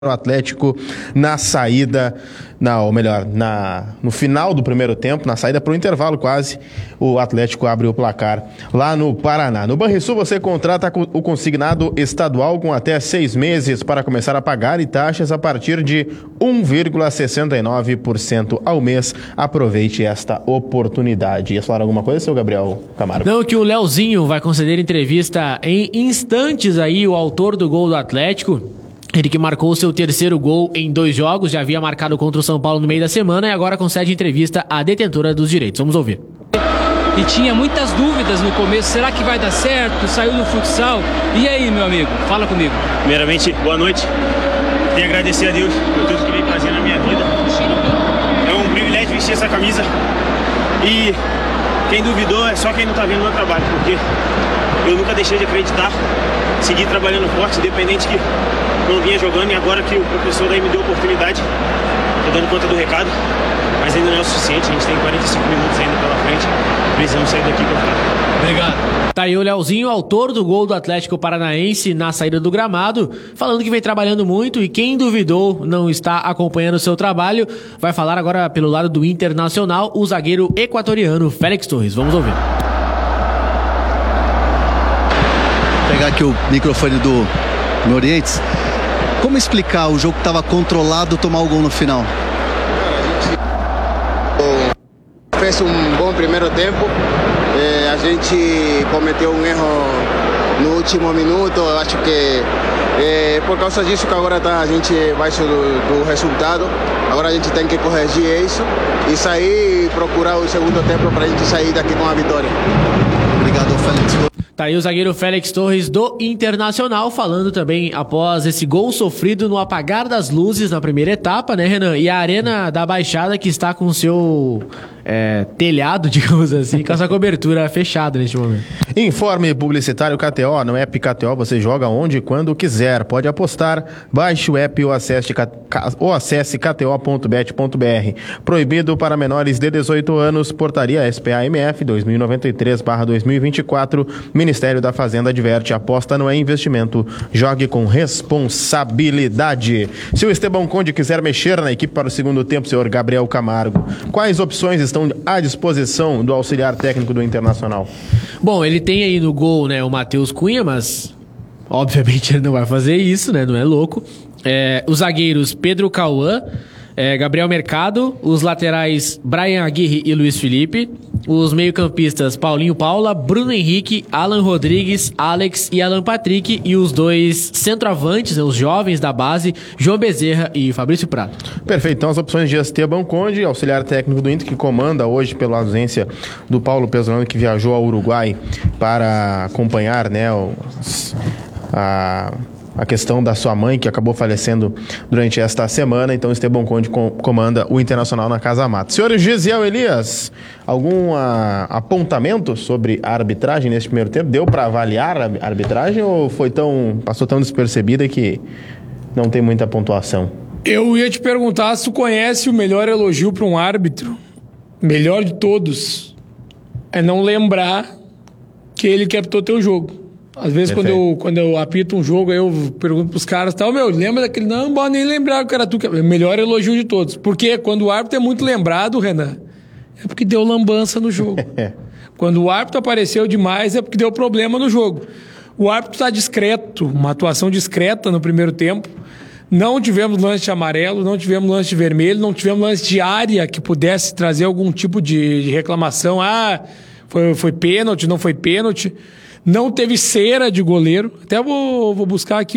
o Atlético na saída, no final do primeiro tempo, na saída para o intervalo quase, o Atlético abre o placar lá no Paraná. No Banrisul você contrata o consignado estadual com até 6 meses para começar a pagar e taxas a partir de 1,69% ao mês. Aproveite esta oportunidade. Ia falar alguma coisa, seu Gabriel Camargo? Não, que o Leozinho vai conceder entrevista em instantes aí, o autor do gol do Atlético. Ele que marcou seu terceiro gol em 2 jogos, já havia marcado contra o São Paulo no meio da semana e agora concede entrevista à detentora dos direitos. Vamos ouvir. E tinha muitas dúvidas no começo, será que vai dar certo? Saiu do futsal. E aí, meu amigo? Fala comigo. Primeiramente, boa noite. Tenho que agradecer a Deus por tudo que vem fazendo na minha vida. É um privilégio vestir essa camisa. E quem duvidou é só quem não tá vendo o meu trabalho, porque eu nunca deixei de acreditar, segui trabalhando forte, independente que não vinha jogando, e agora que o professor daí me deu a oportunidade, tô dando conta do recado, mas ainda não é o suficiente, a gente tem 45 minutos ainda pela frente, precisamos sair daqui com a frente. Obrigado. Tá aí o Leozinho, autor do gol do Atlético Paranaense na saída do gramado, falando que vem trabalhando muito e quem duvidou não está acompanhando o seu trabalho. Vai falar agora pelo lado do Internacional, o zagueiro equatoriano Félix Torres. Vamos ouvir. Vou pegar aqui o microfone do Orientes. Como explicar o jogo que estava controlado tomar o gol no final? Fez um bom primeiro tempo. A gente cometeu um erro no último minuto. Eu acho que por causa disso que agora a gente baixo do resultado. Agora a gente tem que corrigir isso e sair e procurar o segundo tempo para a gente sair daqui com a vitória. Obrigado, Félix. Tá aí o zagueiro Félix Torres do Internacional, falando também após esse gol sofrido no apagar das luzes na primeira etapa, né, Renan? E a Arena da Baixada que está com o seu telhado, digamos assim, com a sua cobertura fechada neste momento. Informe publicitário KTO. No app KTO você joga onde e quando quiser. Pode apostar, baixe o app ou acesse kto.bet.br. Proibido para menores de 18 anos. Portaria SPA-MF 2093/2024. Ministério da Fazenda adverte: aposta não é investimento. Jogue com responsabilidade. Se o Esteban Conde quiser mexer na equipe para o segundo tempo, senhor Gabriel Camargo, quais opções estão à disposição do auxiliar técnico do Internacional? Bom, ele tem aí no gol, né, o Matheus Cunha, mas obviamente ele não vai fazer isso, né, não é louco. Os zagueiros Pedro Cauã, Gabriel Mercado, os laterais Brian Aguirre e Luiz Felipe, os meio-campistas Paulinho Paula, Bruno Henrique, Alan Rodrigues, Alex e Alan Patrick, e os 2 centroavantes, os jovens da base, João Bezerra e Fabrício Prado. Perfeito, então as opções de Esteban Conde, auxiliar técnico do Inter, que comanda hoje pela ausência do Paulo Pesolano, que viajou ao Uruguai para acompanhar, né, a questão da sua mãe, que acabou falecendo durante esta semana. Então Esteban Conde comanda o Internacional na Casa Mata. Senhores Gisiel Elias, algum apontamento sobre a arbitragem neste primeiro tempo? Deu para avaliar a arbitragem ou passou tão despercebida que não tem muita pontuação? Eu ia te perguntar se tu conhece o melhor elogio para um árbitro, melhor de todos, é não lembrar que ele que apitou teu jogo. Às vezes, quando eu apito um jogo, aí eu pergunto pros caras, lembra daquele? Não pode nem lembrar que era tu. É o melhor elogio de todos. Porque quando o árbitro é muito lembrado, Renan, é porque deu lambança no jogo. Quando o árbitro apareceu demais, é porque deu problema no jogo. O árbitro está discreto, uma atuação discreta no primeiro tempo. Não tivemos lance de amarelo, não tivemos lance de vermelho, não tivemos lance de área que pudesse trazer algum tipo de reclamação. Foi pênalti, não foi pênalti. Não teve cera de goleiro. Até vou buscar aqui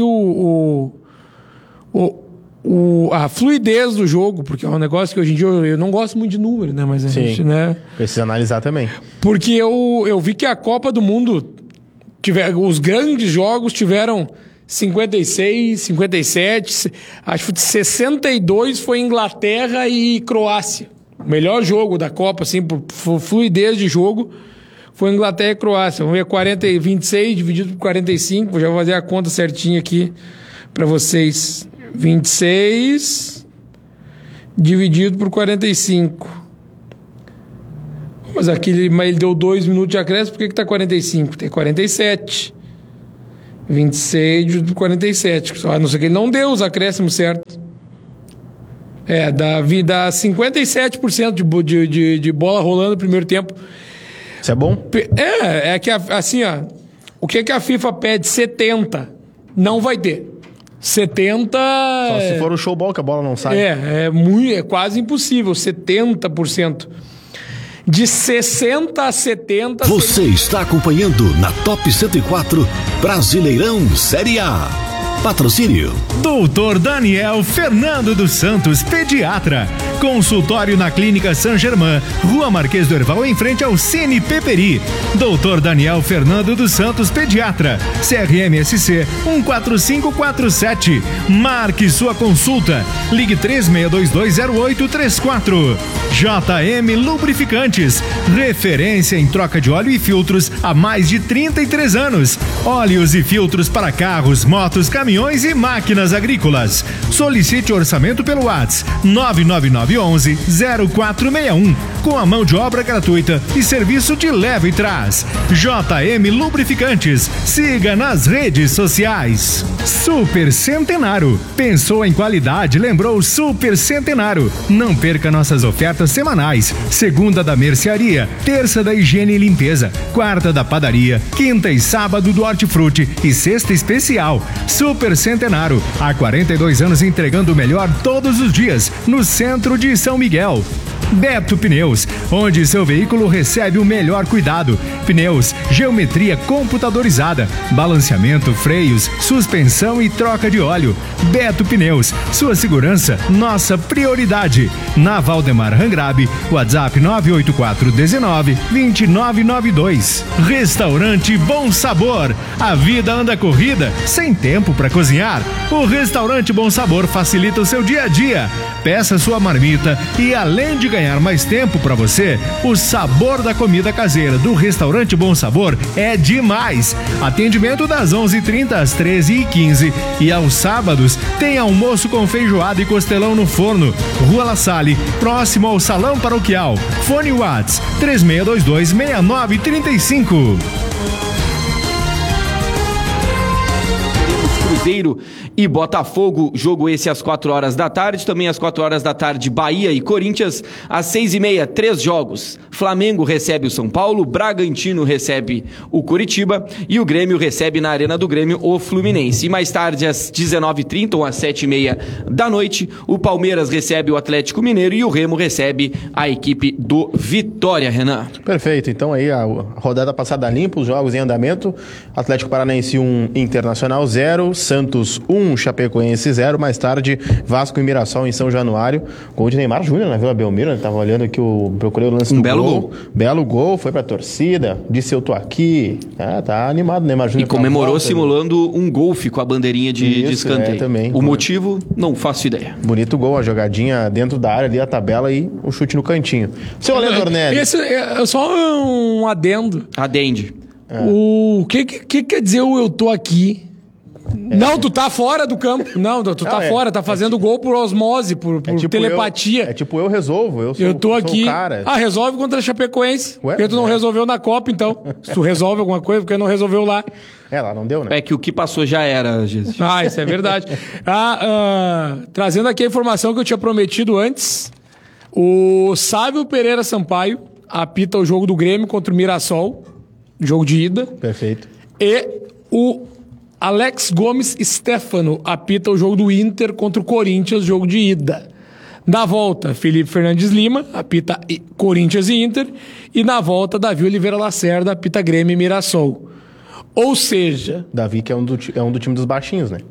a fluidez do jogo, porque é um negócio que hoje em dia eu não gosto muito de número, né? Mas a gente, né? Precisa analisar também. Porque eu vi que a Copa do Mundo, os grandes jogos tiveram 56, 57, acho que 62 foi Inglaterra e Croácia. O melhor jogo da Copa, assim, por fluidez de jogo, foi Inglaterra e Croácia. Vamos ver 26 dividido por 45. Já vou fazer a conta certinha aqui para vocês. 26 dividido por 45. Mas aqui ele deu 2 minutos de acréscimo. Por que tá 45? Tem 47. 26 de 47. A não ser que ele não deu os acréscimos certos. Dá 57% de bola rolando no primeiro tempo. Isso é bom? É que assim, ó. O que a FIFA pede? 70. Não vai ter. 70... Só se for o showball que a bola não sai. É quase impossível. 70%. De 60 a 70... Você está acompanhando na Top 104 Brasileirão Série A. Patrocínio Doutor Daniel Fernando dos Santos, pediatra. Consultório na Clínica Saint-Germain, Rua Marquês do Herval, em frente ao Cine Peperi. Doutor Daniel Fernando dos Santos, pediatra. CRMSC 14547. Marque sua consulta. Ligue 36220834. JM Lubrificantes, referência em troca de óleo e filtros há mais de 33 anos. Óleos e filtros para carros, motos, caminhões e máquinas agrícolas. Solicite orçamento pelo WhatsApp 99911-0461, com a mão de obra gratuita e serviço de leva e trás. JM Lubrificantes, siga nas redes sociais. Super Centenário, pensou em qualidade, lembrou Super Centenário. Não perca nossas ofertas semanais: segunda da mercearia, terça da higiene e limpeza, quarta da padaria, quinta e sábado do hortifruti e sexta especial. Super Centenário, há 42 anos entregando o melhor todos os dias, no centro de São Miguel. Beto Pneus, onde seu veículo recebe o melhor cuidado. Pneus, geometria computadorizada, balanceamento, freios, suspensão e troca de óleo. Beto Pneus, sua segurança, nossa prioridade. Na Valdemar Rangrabe, WhatsApp 984192992. Restaurante Bom Sabor, a vida anda corrida, sem tempo para cozinhar. O Restaurante Bom Sabor facilita o seu dia a dia. Peça sua marmita e, além de ganhar mais tempo para você, o sabor da comida caseira do Restaurante Bom Sabor é demais. Atendimento das 11h30 às 13h15 e aos sábados tem almoço com feijoada e costelão no forno. Rua La Salle, próximo ao Salão Paroquial. Fone Whats 36226935. Cruzeiro e Botafogo, jogo esse às 4 horas da tarde, também às 4 horas da tarde Bahia e Corinthians, às 6h30, 3 jogos, Flamengo recebe o São Paulo, Bragantino recebe o Coritiba e o Grêmio recebe na Arena do Grêmio o Fluminense. E mais tarde às 19h30 ou às 7h30 da noite, o Palmeiras recebe o Atlético Mineiro e o Remo recebe a equipe do Vitória, Renan. Perfeito, então aí a rodada passada limpa, os jogos em andamento: Atlético Paranaense 1, Internacional 0, Santos 1, Chapecoense 0, mais tarde Vasco e Mirassol em São Januário, gol de Neymar Júnior na Vila Belmiro, né? Tava olhando aqui, procurei o lance do gol. Belo gol, foi pra torcida, disse eu tô aqui, tá animado Neymar Júnior. E comemorou simulando um golfe com a bandeirinha de escanteio. Também. O motivo, não faço ideia. Bonito gol, a jogadinha dentro da área ali, a tabela e o chute no cantinho. Seu Alê Dornelli. Esse é só um adendo. Adende. O que quer dizer o eu tô aqui? Não, tu tá fora do campo. Não, tu tá fora, tá fazendo gol por osmose, por tipo telepatia. Eu resolvo, eu tô aqui. O cara. Resolve contra a Chapecoense. Porque tu não resolveu na Copa, então. Se tu resolve alguma coisa, porque não resolveu lá. Lá não deu, né? É que o que passou já era, Jesus. Isso é verdade. Trazendo aqui a informação que eu tinha prometido antes. O Sávio Pereira Sampaio apita o jogo do Grêmio contra o Mirassol. Jogo de ida. Perfeito. E o Alex Gomes Stefano apita o jogo do Inter contra o Corinthians, jogo de ida. Na volta, Felipe Fernandes Lima apita Corinthians e Inter. E na volta, Davi Oliveira Lacerda apita Grêmio e Mirassol. Ou seja... Davi, que é um do time dos baixinhos, né?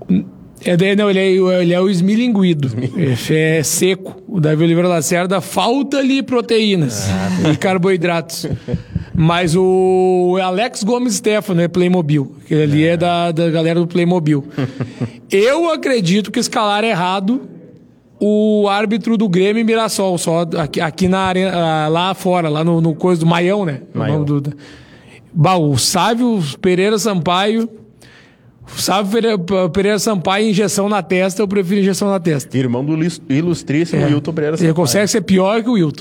Ele é o esmilinguido. É seco. O Davi Oliveira Lacerda falta-lhe proteínas e carboidratos. Mas o Alex Gomes Stefano é Playmobil. Ele ali é da galera do Playmobil. Eu acredito que escalaram errado o árbitro do Grêmio e Mirassol. Só aqui na arena, lá fora, lá no coisa do Maião, né? Maião. O Sávio Pereira Sampaio... Sávio Pereira Sampaio, injeção na testa, eu prefiro injeção na testa. Irmão do ilustríssimo Wilton Pereira Sampaio. Ele consegue ser pior que o Wilton.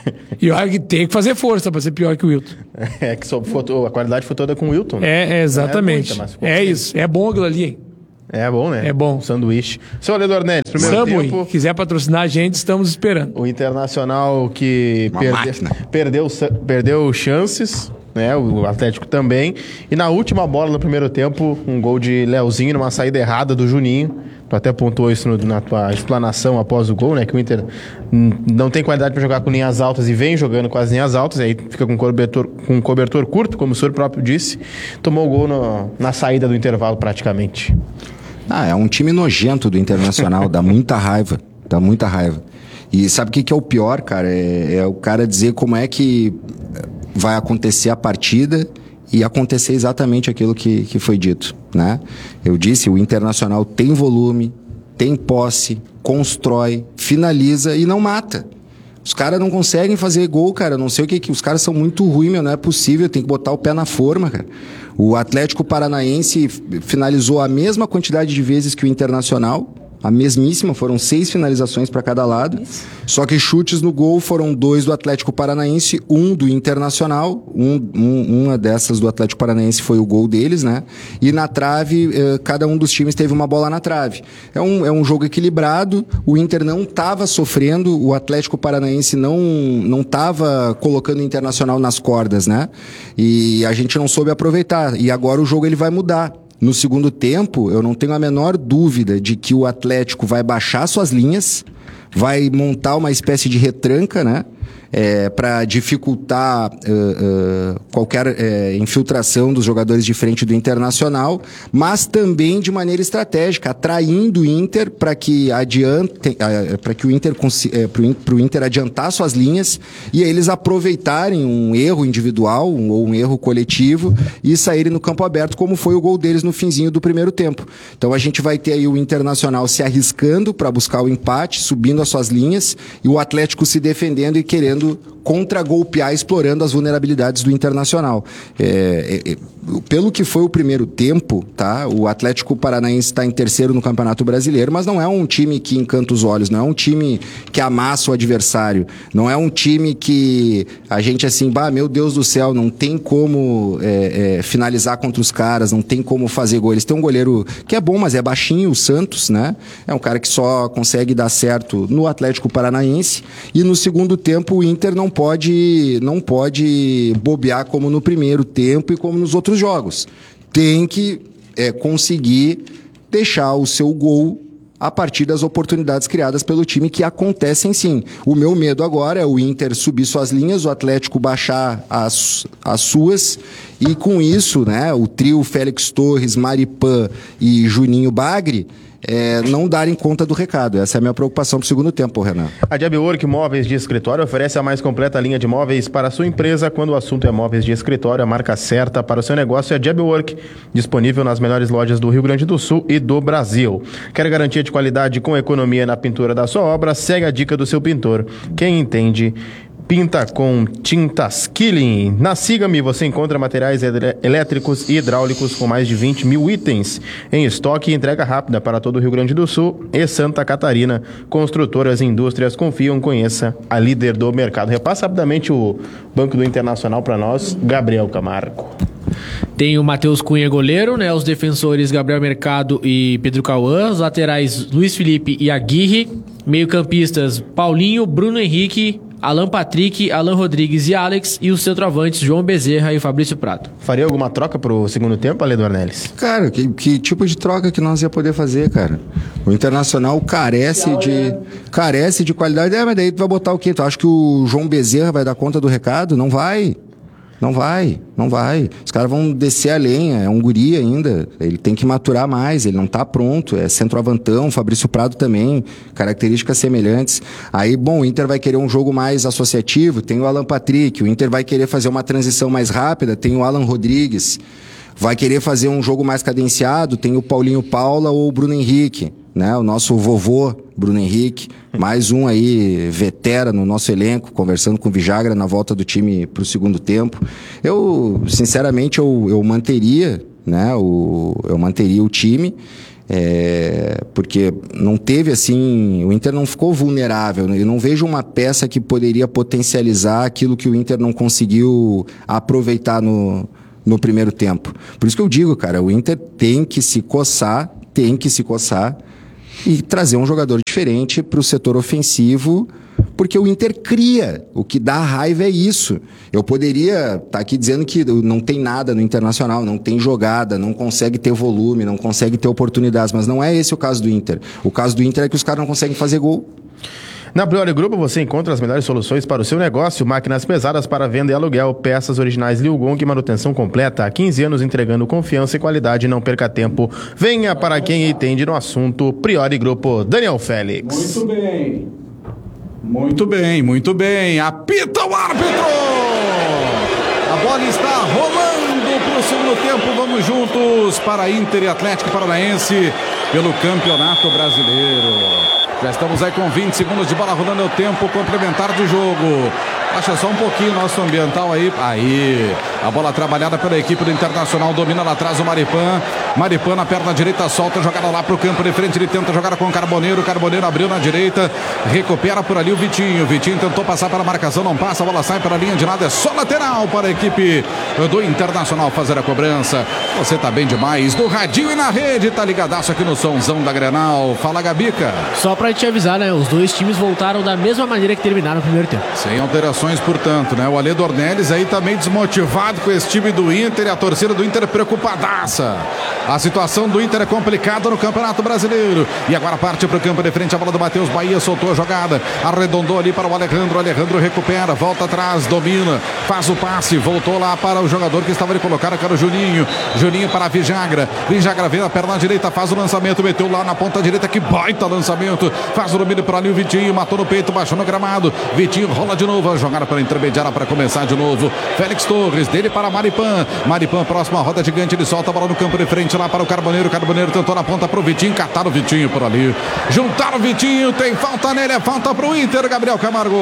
E olha que tem que fazer força pra ser pior que o Wilton. É que a qualidade foi toda com o Wilton. Exatamente. Não é muita, isso. É bom aquilo ali, hein? É bom, né? É bom. Sanduíche. Seu Ale Dornelles, primeiro tempo... quiser patrocinar a gente, estamos esperando. O Internacional que perdeu chances, né? O Atlético também. E na última bola no primeiro tempo, um gol de Leozinho numa saída errada do Juninho. Tu até pontuou isso na tua explanação após o gol, né? Que o Inter não tem qualidade para jogar com linhas altas e vem jogando com as linhas altas, aí fica com um cobertor curto, como o senhor próprio disse. Tomou o gol na saída do intervalo praticamente. É um time nojento do Internacional, dá muita raiva. E sabe o que é o pior, cara? É o cara dizer como é que vai acontecer a partida e acontecer exatamente aquilo que foi dito, né? Eu disse, o Internacional tem volume, tem posse, constrói, finaliza e não mata. Os caras não conseguem fazer gol, cara. Eu não sei o que os caras são muito ruins, meu. Não é possível. Tem que botar o pé na forma, cara. O Atlético Paranaense finalizou a mesma quantidade de vezes que o Internacional. A mesmíssima, foram 6 finalizações para cada lado. Isso. Só que chutes no gol foram 2 do Atlético Paranaense, 1 do Internacional. Uma dessas do Atlético Paranaense foi o gol deles, né? E na trave, cada um dos times teve uma bola na trave. É um jogo equilibrado, o Inter não estava sofrendo, o Atlético Paranaense não estava colocando o Internacional nas cordas, né? E a gente não soube aproveitar. E agora o jogo ele vai mudar. No segundo tempo, eu não tenho a menor dúvida de que o Atlético vai baixar suas linhas, vai montar uma espécie de retranca, né? Para dificultar qualquer infiltração dos jogadores de frente do Internacional, mas também de maneira estratégica, atraindo o Inter para que o Inter adiantar suas linhas e eles aproveitarem um erro individual ou um erro coletivo e saírem no campo aberto, como foi o gol deles no finzinho do primeiro tempo. Então a gente vai ter aí o Internacional se arriscando para buscar o empate, subindo as suas linhas, e o Atlético se defendendo e querendo contra-golpear, explorando as vulnerabilidades do Internacional. Pelo que foi o primeiro tempo, tá? O Atlético Paranaense está em terceiro no Campeonato Brasileiro, mas não é um time que encanta os olhos, não é um time que amassa o adversário, não é um time que a gente assim, meu Deus do céu, não tem como finalizar contra os caras, não tem como fazer gol. Eles têm um goleiro que é bom, mas é baixinho, o Santos, né? É um cara que só consegue dar certo no Atlético Paranaense, e no segundo tempo o Inter não pode bobear como no primeiro tempo e como nos outros jogos. Tem que conseguir deixar o seu gol a partir das oportunidades criadas pelo time, que acontecem sim. O meu medo agora é o Inter subir suas linhas, o Atlético baixar as suas, e com isso, né, o trio Félix Torres, Maripan e Juninho Bagre não darem conta do recado. Essa é a minha preocupação para o segundo tempo, Renan. A Jabwork Móveis de Escritório oferece a mais completa linha de móveis para a sua empresa. Quando o assunto é móveis de escritório, a marca certa para o seu negócio é a Jabwork, disponível nas melhores lojas do Rio Grande do Sul e do Brasil. Quer garantia de qualidade com economia na pintura da sua obra? Segue a dica do seu pintor. Quem entende, pinta com tintas Killing. Na Siga-me você encontra materiais elétricos e hidráulicos com mais de 20 mil itens em estoque e entrega rápida para todo o Rio Grande do Sul e Santa Catarina. Construtoras e indústrias confiam, conheça a líder do mercado. Repassa rapidamente o Banco do Internacional para nós, Gabriel Camargo. Tem o Matheus Cunha, goleiro, né? Os defensores Gabriel Mercado e Pedro Cauã. Os laterais Luiz Felipe e Aguirre. Meio-campistas Paulinho, Bruno Henrique, Alan Patrick, Alan Rodrigues e Alex. E os centroavantes João Bezerra e Fabrício Prato. Faria alguma troca pro segundo tempo, Ale Dornelles? Cara, que tipo de troca que nós ia poder fazer, cara? O Internacional carece de qualidade. Mas daí tu vai botar o quê? Tu acha que o João Bezerra vai dar conta do recado? Não vai. Não vai. Os caras vão descer a lenha, é um guri ainda, ele tem que maturar mais, ele não tá pronto, é centroavantão, Fabrício Prado também, características semelhantes. Aí, bom, o Inter vai querer um jogo mais associativo, tem o Alan Patrick, o Inter vai querer fazer uma transição mais rápida, tem o Alan Rodrigues, vai querer fazer um jogo mais cadenciado, tem o Paulinho Paula ou o Bruno Henrique, né? O nosso vovô Bruno Henrique, mais um aí vetera no nosso elenco, conversando com o Vijagra na volta do time para o segundo tempo. Eu, sinceramente, eu manteria, né? Eu manteria o time. Porque não teve assim, o Inter não ficou vulnerável. Eu não vejo uma peça que poderia potencializar aquilo que o Inter não conseguiu aproveitar no primeiro tempo. Por isso que eu digo, cara, o Inter tem que se coçar e trazer um jogador diferente para o setor ofensivo, porque o Inter cria. O que dá raiva é isso. Eu poderia estar aqui dizendo que não tem nada no Internacional, não tem jogada, não consegue ter volume, não consegue ter oportunidades, mas não é esse o caso do Inter. O caso do Inter é que os caras não conseguem fazer gol. Na Priori Grupo você encontra as melhores soluções para o seu negócio, máquinas pesadas para venda e aluguel, peças originais Liu Gong e manutenção completa, há 15 anos entregando confiança e qualidade, não perca tempo. Venha para quem entende no assunto. Priori Grupo, Daniel Félix. Muito bem. Apita o árbitro! A bola está rolando para o segundo tempo. Vamos juntos para Inter e Atlético Paranaense pelo Campeonato Brasileiro. Já estamos aí com 20 segundos de bola rolando, é o tempo complementar de jogo. Baixa só um pouquinho nosso ambiental aí. Aí, a bola trabalhada pela equipe do Internacional, domina lá atrás o Maripan. Maripan na perna direita, solta, jogada lá pro campo de frente, ele tenta jogar com o Carboneiro. Carboneiro abriu na direita, recupera por ali o Vitinho. Vitinho tentou passar pela marcação, não passa, a bola sai pela linha de lado, é só lateral para a equipe do Internacional fazer a cobrança. Você tá bem demais, no radinho e na rede, tá ligadaço aqui no somzão da Grenal. Fala, Gabica. Só pra te avisar, né, os dois times voltaram da mesma maneira que terminaram o primeiro tempo. Sem alterações, portanto, né? O Alê Dornelles aí também desmotivado com esse time do Inter e a torcida do Inter preocupadaça. A situação do Inter é complicada no Campeonato Brasileiro. E agora parte para o campo de frente, a bola do Matheus Bahia, soltou a jogada, arredondou ali para o Alejandro. Alejandro recupera, volta atrás, domina, faz o passe, voltou lá para o jogador que estava ali colocado, que era o Juninho. Juninho para Vijagra. Vijagra vem na perna direita, faz o lançamento, meteu lá na ponta direita, que baita lançamento. Faz o domínio para ali o Vitinho, matou no peito, baixou no gramado. Vitinho rola de novo, a jogada para a intermediária para começar de novo. Félix Torres, dele para Maripan. Maripan, próxima roda gigante, ele solta a bola no campo de frente lá para o Carboneiro. Carboneiro tentou na ponta para o Vitinho, cataram o Vitinho por ali. Juntaram o Vitinho, tem falta nele, é falta para o Inter, Gabriel Camargo.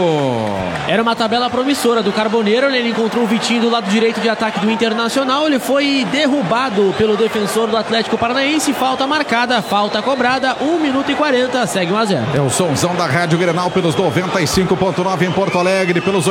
Era uma tabela promissora do Carboneiro, ele encontrou o Vitinho do lado direito de ataque do Internacional, ele foi derrubado pelo defensor do Atlético Paranaense, falta marcada, falta cobrada, 1 minuto e 40, segue 1-0. É o somzão da Rádio Grenal pelos 95.9 em Porto Alegre, pelos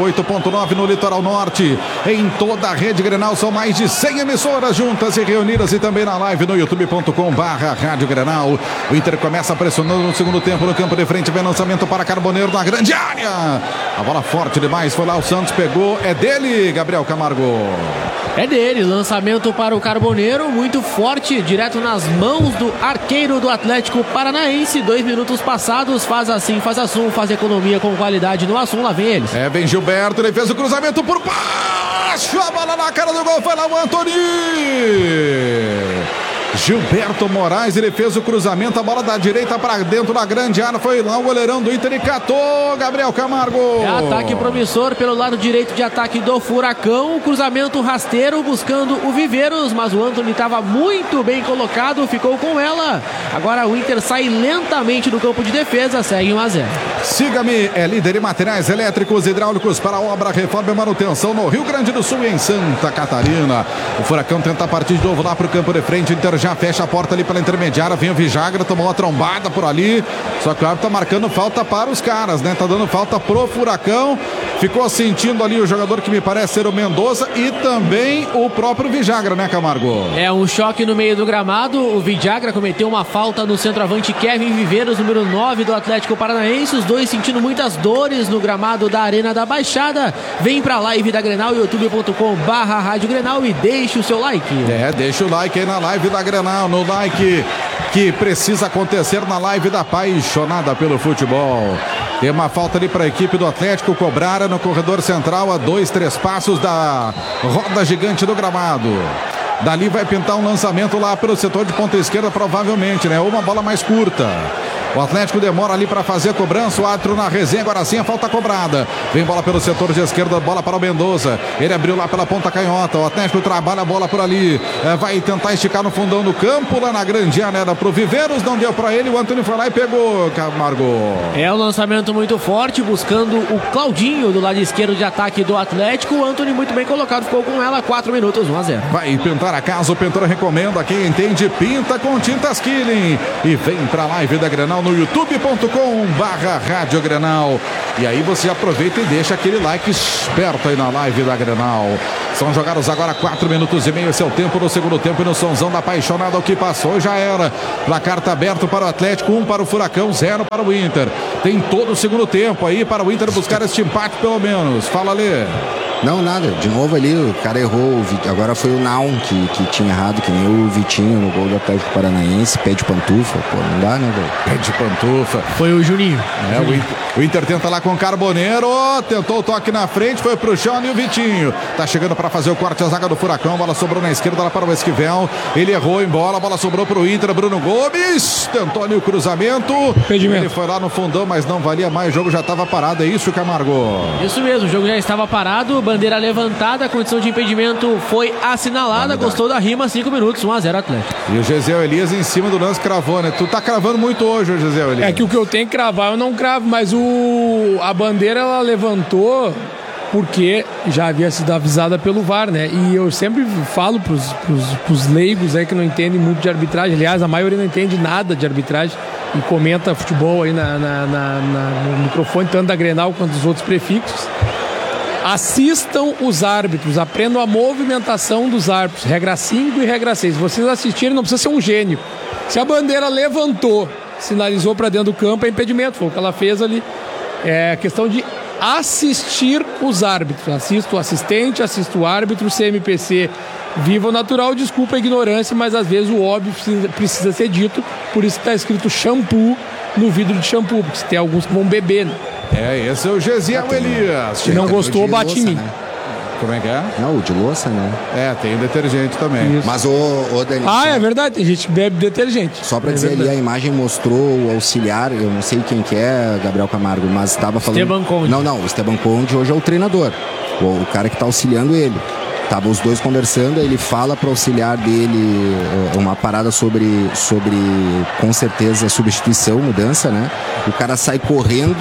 88.9 no Litoral Norte. Em toda a Rede Grenal são mais de 100 emissoras juntas e reunidas, e também na live no youtube.com/Rádio Grenal. O Inter começa pressionando no segundo tempo no campo de frente, vem lançamento para Carboneiro na grande área. A bola forte demais, foi lá o Santos, pegou, é dele, Gabriel Camargo. É dele, lançamento para o Carboneiro, muito forte, direto nas mãos do arqueiro do Atlético Paranaense. 2 minutos passados, faz assim, faz assum, faz economia com qualidade no assum, lá vem eles. Vem Gilberto, ele fez o cruzamento por baixo, a bola na cara do gol, foi lá o Antony. Gilberto Moraes, ele fez o cruzamento, a bola da direita para dentro da grande área, foi lá o goleirão do Inter e catou, Gabriel Camargo. Ataque promissor pelo lado direito de ataque do Furacão, cruzamento rasteiro buscando o Viveiros, mas o Antony estava muito bem colocado, ficou com ela. Agora o Inter sai lentamente do campo de defesa, segue 1-0. Siga-me, é líder em materiais elétricos e hidráulicos para obra, reforma e manutenção no Rio Grande do Sul e em Santa Catarina. O Furacão tenta partir de novo lá para o campo de frente, o Inter já fecha a porta ali pela intermediária, vem o Vijagra, tomou uma trombada por ali, só que o árbitro tá marcando falta para os caras, né? Tá dando falta pro Furacão, ficou sentindo ali o jogador que me parece ser o Mendoza e também o próprio Vijagra, né, Camargo? É um choque no meio do gramado, o Vijagra cometeu uma falta no centroavante Kevin Viveiros, número 9 do Atlético Paranaense, os dois sentindo muitas dores no gramado da Arena da Baixada. Vem pra live da Grenal, youtube.com/Rádio Grenal e deixe o seu like. Deixa o like aí na live da Grenal, no like que precisa acontecer na live da apaixonada pelo futebol. Tem uma falta ali para a equipe do Atlético, cobrara no corredor central a 2-3 passos da roda gigante do gramado. Dali vai pintar um lançamento lá pelo setor de ponta esquerda, provavelmente, né? Uma bola mais curta. O Atlético demora ali para fazer a cobrança. O árbitro na resenha, agora sim a falta cobrada. Vem bola pelo setor de esquerda, bola para o Mendoza. Ele abriu lá pela ponta canhota. O Atlético trabalha a bola por ali. Vai tentar esticar no fundão do campo, lá na grande área para o Viveiros. Não deu para ele. O Antônio foi lá e pegou, Camargo. É um lançamento muito forte, buscando o Claudinho do lado esquerdo de ataque do Atlético. O Antônio muito bem colocado, ficou com ela, 4 minutos, 1-0. Vai pintar a casa, o pintor recomenda. Quem entende, pinta com tintas Killing. E vem pra live da Grenal no youtube.com/Rádio Grenal. E aí você aproveita e deixa aquele like esperto aí na live da Grenal. São jogados agora 4 minutos e meio. Esse é o tempo do segundo tempo. E no sonzão da apaixonada, o que passou já era. Placar tá aberto para o Atlético, 1 para o Furacão, 0 para o Inter. Tem todo o segundo tempo aí para o Inter buscar este empate pelo menos. Fala, Lê. Não, nada. De novo ali, o cara errou. Agora foi o Naum que tinha errado, que nem o Vitinho no gol do Atlético Paranaense. Pé de pantufa. Pô, não dá, né, velho? Pé de pantufa. Foi o Juninho. O Inter tenta lá com o Carboneiro. Tentou o toque na frente, foi pro chão e o Vitinho tá chegando para fazer o corte. A zaga do Furacão. Bola sobrou na esquerda lá para o Esquivel. Ele errou em bola. A bola sobrou pro Inter. Bruno Gomes tentou ali o cruzamento. Ele foi lá no fundão, mas não valia mais. O jogo já estava parado. É isso, Camargo? Isso mesmo. O jogo já estava parado. Bandeira levantada. A condição de impedimento foi assinalada. Gostou da rima. 5 minutos. 1-0 Atlético. E o Gesiel Elias em cima do lance cravou, né? Tu tá cravando muito hoje, o Gesiel Elias. É que o que eu tenho que cravar eu não cravo, mas a bandeira ela levantou porque já havia sido avisada pelo VAR, né? E eu sempre falo pros leigos aí que não entendem muito de arbitragem. Aliás, a maioria não entende nada de arbitragem e comenta futebol aí no microfone, tanto da Grenal quanto dos outros prefixos. Assistam os árbitros, aprendam a movimentação dos árbitros. Regra 5 e regra 6. Se vocês assistirem, não precisa ser um gênio. Se a bandeira levantou, sinalizou para dentro do campo, é impedimento. Foi o que ela fez ali. É questão de assistir os árbitros. Assisto o assistente, assisto o árbitro, CMPC viva o natural. Desculpa a ignorância, mas às vezes o óbvio precisa ser dito. Por isso que está escrito shampoo no vidro de shampoo, porque tem alguns que vão beber, né? Esse é o Gesiel Elias. Se não gostou, bate em mim. Né? Como é que é? Não, o de louça, né? Tem o detergente também. Isso. Mas Dani. É verdade, tem gente que bebe detergente. Só pra dizer ali, a imagem mostrou o auxiliar, eu não sei quem que é, Gabriel Camargo, mas estava falando. Esteban Conde. Não, o Esteban Conde hoje é o treinador. O cara que tá auxiliando ele. Tava os dois conversando, ele fala pro auxiliar dele uma parada sobre com certeza substituição, mudança, né? O cara sai correndo,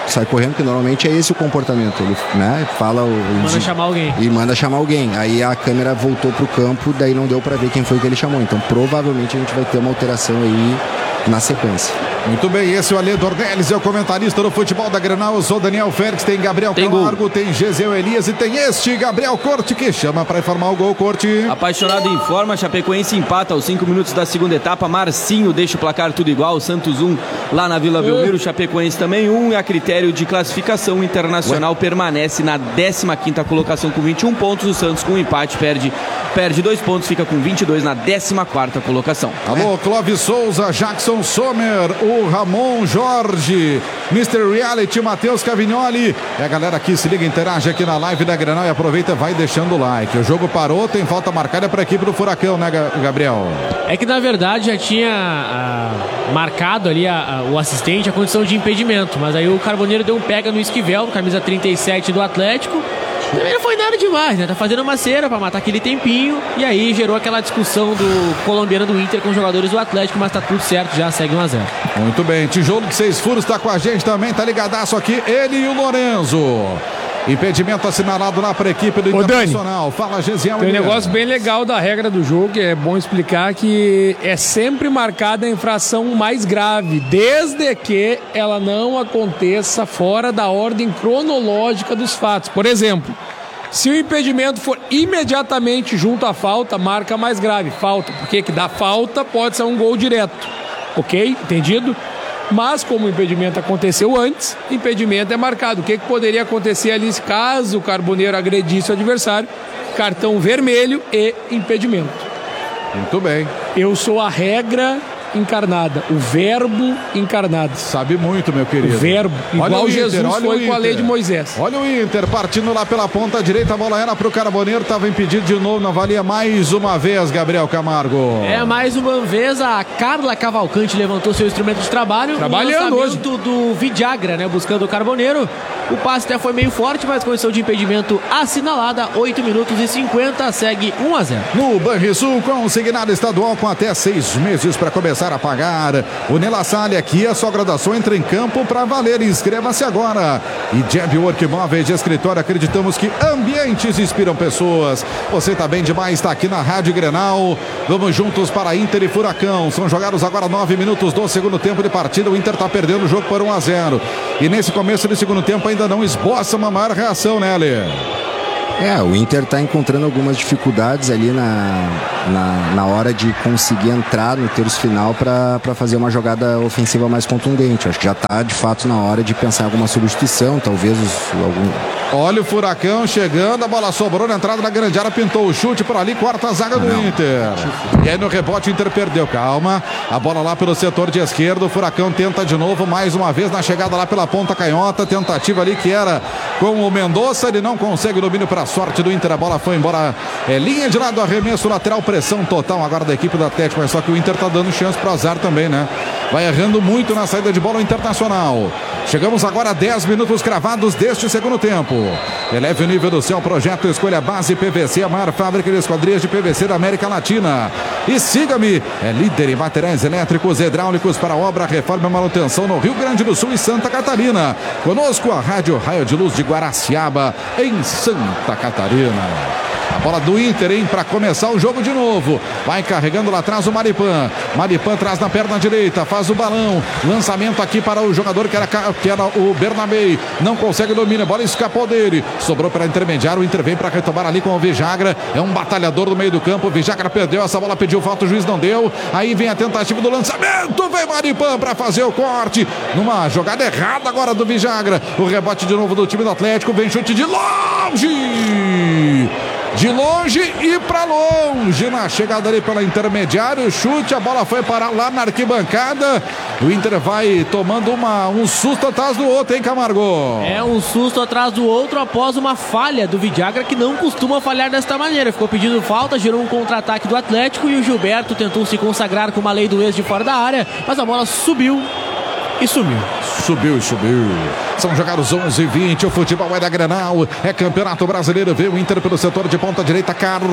que normalmente é esse o comportamento. Ele, né, manda chamar alguém. E manda chamar alguém. Aí a câmera voltou pro campo, daí não deu pra ver quem foi que ele chamou. Então provavelmente a gente vai ter uma alteração aí na sequência. Muito bem, esse é o Ale Dornelles, é o comentarista do futebol da Grenal. Eu sou Daniel Félix, tem Gabriel Camargo, tem Gesiel Elias e tem este Gabriel Corte que chama para informar o gol. Corte. Apaixonado informa, Chapecoense empata aos 5 minutos da segunda etapa. Marcinho deixa o placar tudo igual, Santos 1 lá na Vila Belmiro, Chapecoense também 1. E a critério de classificação internacional permanece na 15ª colocação com 21 pontos. O Santos com um empate perde 2 pontos, fica com 22 na 14ª colocação. Alô, Clóvis Souza, Jackson Sommer, o Ramon Jorge, Mr. Reality, Matheus Cavignoli. E a galera aqui se liga, interage aqui na live da Grenal e aproveita, vai deixando o like. O jogo parou, tem falta marcada para a equipe do Furacão, né, Gabriel? É que na verdade já tinha marcado ali o assistente a condição de impedimento, mas aí o Carboneiro deu um pega no Esquivel, camisa 37 do Atlético. Também não foi nada demais, né? Tá fazendo uma cera pra matar aquele tempinho. E aí gerou aquela discussão do colombiano do Inter com os jogadores do Atlético, mas tá tudo certo, já segue 1-0. Muito bem, Tijolo de 6 furos tá com a gente também, tá ligadaço aqui, ele e o Lorenzo. Impedimento assinalado lá para a equipe do Internacional. Fala, Gesiel. Tem um negócio bem legal da regra do jogo, que é bom explicar, que é sempre marcada a infração mais grave, desde que ela não aconteça fora da ordem cronológica dos fatos. Por exemplo, se o impedimento for imediatamente junto à falta, marca mais grave. Falta, porque que dá falta pode ser um gol direto. Ok? Entendido? Mas como o impedimento aconteceu antes, impedimento é marcado. O que poderia acontecer ali caso o Carboneiro agredisse o adversário? Cartão vermelho e impedimento. Muito bem. Eu sou a regra encarnada. O verbo encarnado. Sabe muito, meu querido. O verbo. Igual Inter, Jesus foi com a lei de Moisés. Olha o Inter partindo lá pela ponta direita. A bola era pro Carboneiro. Estava impedido de novo. Não valia mais uma vez, Gabriel Camargo. Mais uma vez a Carla Cavalcante levantou seu instrumento de trabalho. Trabalhando hoje. Do Vidagra, né? Buscando o Carboneiro. O passe até foi meio forte, mas condição de impedimento assinalada. 8 minutos e 50. Segue 1-0. No Banrisul, consignado estadual com até 6 meses para começar a pagar. O Nela Salle aqui, a sua graduação entra em campo para valer. Inscreva-se agora. E Jeb Work Móveis de escritório, acreditamos que ambientes inspiram pessoas. Você tá bem demais, está aqui na Rádio Grenal. Vamos juntos para Inter e Furacão. São jogados agora 9 minutos do segundo tempo de partida. O Inter está perdendo o jogo por 1-0. E nesse começo de segundo tempo ainda não esboça uma maior reação, né, Ale? O Inter está encontrando algumas dificuldades ali na hora de conseguir entrar no terço final para fazer uma jogada ofensiva mais contundente. Acho que já está de fato na hora de pensar em alguma substituição, talvez Olha o Furacão chegando, a bola sobrou na entrada da grande área, pintou o chute por ali, quarta zaga do Inter. E aí no rebote o Inter perdeu, calma. A bola lá pelo setor de esquerda, o Furacão tenta de novo, mais uma vez na chegada lá pela ponta canhota, tentativa ali que era com o Mendonça, ele não consegue domínio para a sorte do Inter, a bola foi embora, linha de lado, arremesso lateral, pressão total agora da equipe do Atlético, mas só que o Inter tá dando chance pro azar também, né? Vai errando muito na saída de bola Internacional. Chegamos agora a 10 minutos cravados deste segundo tempo. Eleve o nível do seu projeto, escolha Base PVC, a maior fábrica de esquadrias de PVC da América Latina. E siga-me, é líder em materiais elétricos e hidráulicos para obra, reforma e manutenção no Rio Grande do Sul e Santa Catarina. Conosco a Rádio Raio de Luz de Guaraciaba, em Santa Catarina. A bola do Inter, hein, para começar o jogo de novo. Vai carregando lá atrás o Maripan. Maripan traz na perna direita, faz o balão. Lançamento aqui para o jogador que era o Bernabé. Não consegue domínio, a bola escapou dele. Sobrou para intermediário, o Inter vem para retomar ali com o Vidagra. É um batalhador no meio do campo. O Vidagra perdeu essa bola, pediu falta, o juiz não deu. Aí vem a tentativa do lançamento. Vem Maripan para fazer o corte. Numa jogada errada agora do Vidagra. O rebote de novo do time do Atlético. Vem chute de longe. De longe e para longe, na chegada ali pela intermediário, chute, a bola foi parar lá na arquibancada. O Inter vai tomando um susto atrás do outro, hein, Camargo? Um susto atrás do outro após uma falha do Vidagra, que não costuma falhar desta maneira. Ficou pedindo falta, gerou um contra-ataque do Atlético e o Gilberto tentou se consagrar com uma lei do ex de fora da área, mas a bola subiu e sumiu. Subiu. São jogados 11h20, o futebol é da Grenal, é Campeonato Brasileiro, vê o Inter pelo setor de ponta direita,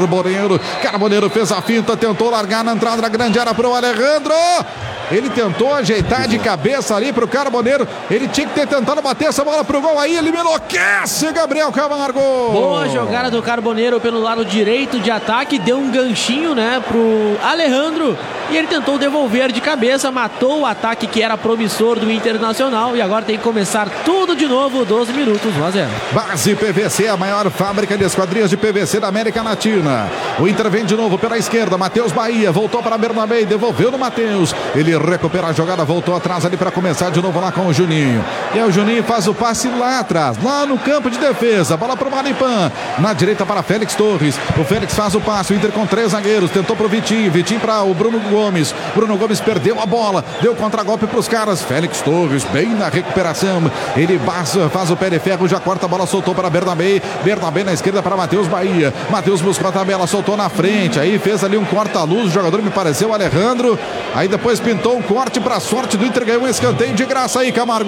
Carboneiro fez a finta, tentou largar na entrada da grande área pro Alejandro, ele tentou ajeitar de cabeça ali pro Carboneiro, ele tinha que ter tentado bater essa bola pro gol, aí ele me enlouquece, Gabriel Camargo. Boa jogada do Carboneiro pelo lado direito de ataque, deu um ganchinho, né, pro Alejandro, e ele tentou devolver de cabeça, matou o ataque que era promissor do Internacional, e agora tem que começar tudo de novo, 12 minutos, 1-0. Base PVC, a maior fábrica de esquadrias de PVC da América Latina. O Inter vem de novo pela esquerda, Matheus Bahia, voltou para Bernabé, devolveu no Matheus, ele recupera a jogada, voltou atrás ali para começar de novo lá com o Juninho. E aí o Juninho faz o passe lá atrás, lá no campo de defesa, bola para o Maripan, na direita para Félix Torres, o Félix faz o passe, o Inter com 3 zagueiros, tentou para o Vitinho para o Bruno Gomes Gomes perdeu a bola, deu contragolpe para os caras, Félix Torres bem na recuperação, ele faz o pé de ferro, já corta a bola, soltou para Bernabé na esquerda para Matheus Bahia, Matheus buscou a tabela, soltou na frente, aí fez ali um corta-luz, o jogador me pareceu o Alejandro, aí depois pintou um corte para a sorte do Inter, ganhou um escanteio de graça aí, Camargo.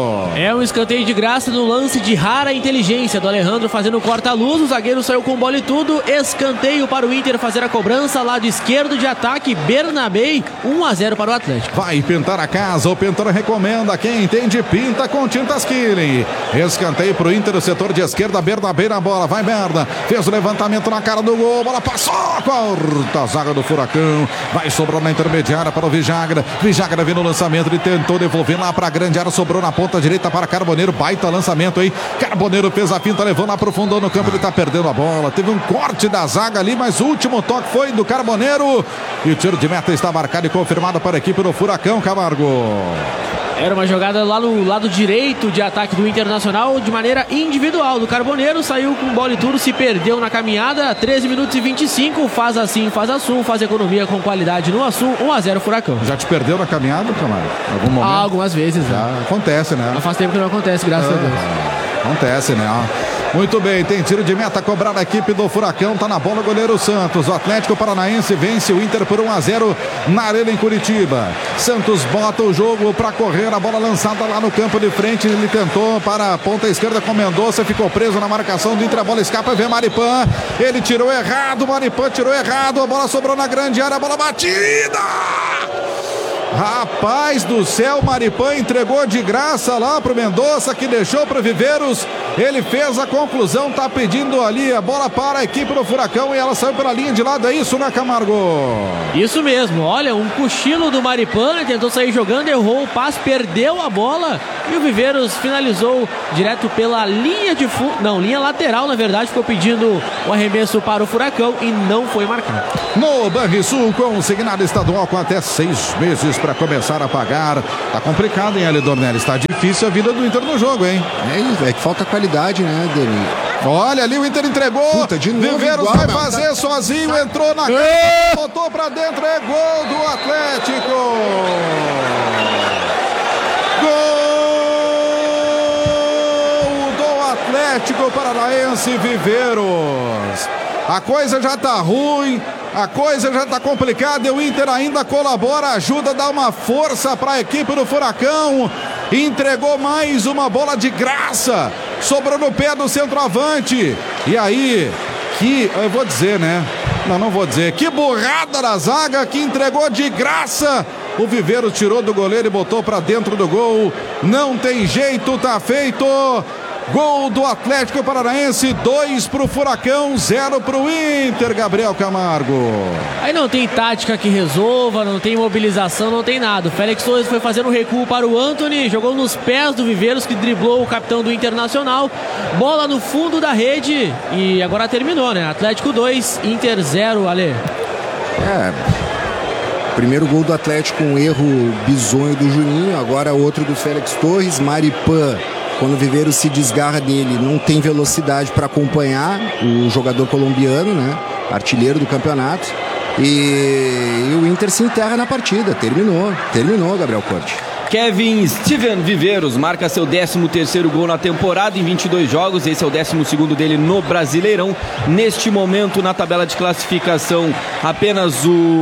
Um escanteio de graça no lance de rara inteligência do Alejandro fazendo corta-luz, o zagueiro saiu com bola e tudo, escanteio para o Inter fazer a cobrança, lado esquerdo de ataque, Bernabé, 1-0 para o Atlético. Vai pintar a casa, o pintor recomenda, quem entende pinta com tintas Killing. Escanteio pro Inter, o setor de esquerda, Bernabé na bola, vai Berna, fez o levantamento na cara do gol, bola passou, corta a zaga do Furacão, vai sobrar na intermediária para o Vidagra vem no lançamento, ele tentou devolver lá para a grande área, sobrou na ponta direita para Carboneiro, baita lançamento aí, Carboneiro fez a finta, levou lá, aprofundou no campo, ele tá perdendo a bola, teve um corte da zaga ali, mas o último toque foi do Carboneiro, e o tiro de meta está marcado e confirmado para a equipe do Furacão, Camargo. Era uma jogada lá no lado direito de ataque do Internacional, de maneira individual. Do Carboneiro, saiu com bola e tudo, se perdeu na caminhada. 13 minutos e 25, faz assim, faz Assum, faz economia com qualidade no Assum. 1-0 Furacão. Já te perdeu na caminhada, Camargo? Algum momento? Algumas vezes. Já acontece, né? Mas faz tempo que não acontece, graças a Deus. Acontece, né? Muito bem, tem tiro de meta cobrado a equipe do Furacão, tá na bola o goleiro Santos. O Atlético Paranaense vence o Inter por 1-0 na Arena em Curitiba. Santos bota o jogo para correr, a bola lançada lá no campo de frente, ele tentou para a ponta esquerda com Mendonça, ficou preso na marcação do Inter, a bola escapa, vem Maripan, ele tirou errado, Maripan tirou errado, a bola sobrou na grande área, a bola batida! Rapaz do céu, Maripan entregou de graça lá pro Mendonça, que deixou pro Viveiros. Ele fez a conclusão, tá pedindo ali a bola para a equipe do Furacão e ela saiu pela linha de lado. É isso, né, Camargo? Isso mesmo, olha, um cochilo do Maripan, tentou sair jogando, errou o passe, perdeu a bola e o Viveiros finalizou direto pela linha de fundo, não, linha lateral, na verdade, ficou pedindo o arremesso para o Furacão e não foi marcado. No Banrisul, consignado estadual com até 6 meses para começar a pagar. Tá complicado, hein, Alê Dornelles? Tá difícil a vida do Inter no jogo, hein? É que falta qualidade, né, Dani? Olha ali, o Inter entregou. Puta, de novo Viveiros igual, vai fazer sozinho, entrou na cara, botou pra dentro, é gol do Atlético. Gol do Atlético Paranaense, Viveiros. A coisa já tá ruim, a coisa já tá complicada e o Inter ainda colabora, ajuda, dá uma força para a equipe do Furacão. Entregou mais uma bola de graça, sobrou no pé do centroavante. E aí, eu vou dizer, né? Não vou dizer. Que burrada da zaga que entregou de graça. O Viveiros tirou do goleiro e botou para dentro do gol. Não tem jeito, tá feito. Gol do Atlético Paranaense, 2 pro Furacão, 0 pro Inter, Gabriel Camargo. Aí não tem tática que resolva, não tem mobilização, não tem nada. O Félix Torres foi fazendo um recuo para o Antony, jogou nos pés do Viveiros, que driblou o capitão do Internacional. Bola no fundo da rede e agora terminou, né? Atlético 2, Inter 0, Alê. Primeiro gol do Atlético, um erro bizonho do Juninho, agora outro do Félix Torres. Maripan, quando o Viveiros se desgarra dele, não tem velocidade para acompanhar o jogador colombiano, né? Artilheiro do campeonato. E o Inter se enterra na partida. Terminou, Gabriel Corte. Kevin Steven Viveiros marca seu 13º gol na temporada em 22 jogos. Esse é o 12º dele no Brasileirão. Neste momento, na tabela de classificação, apenas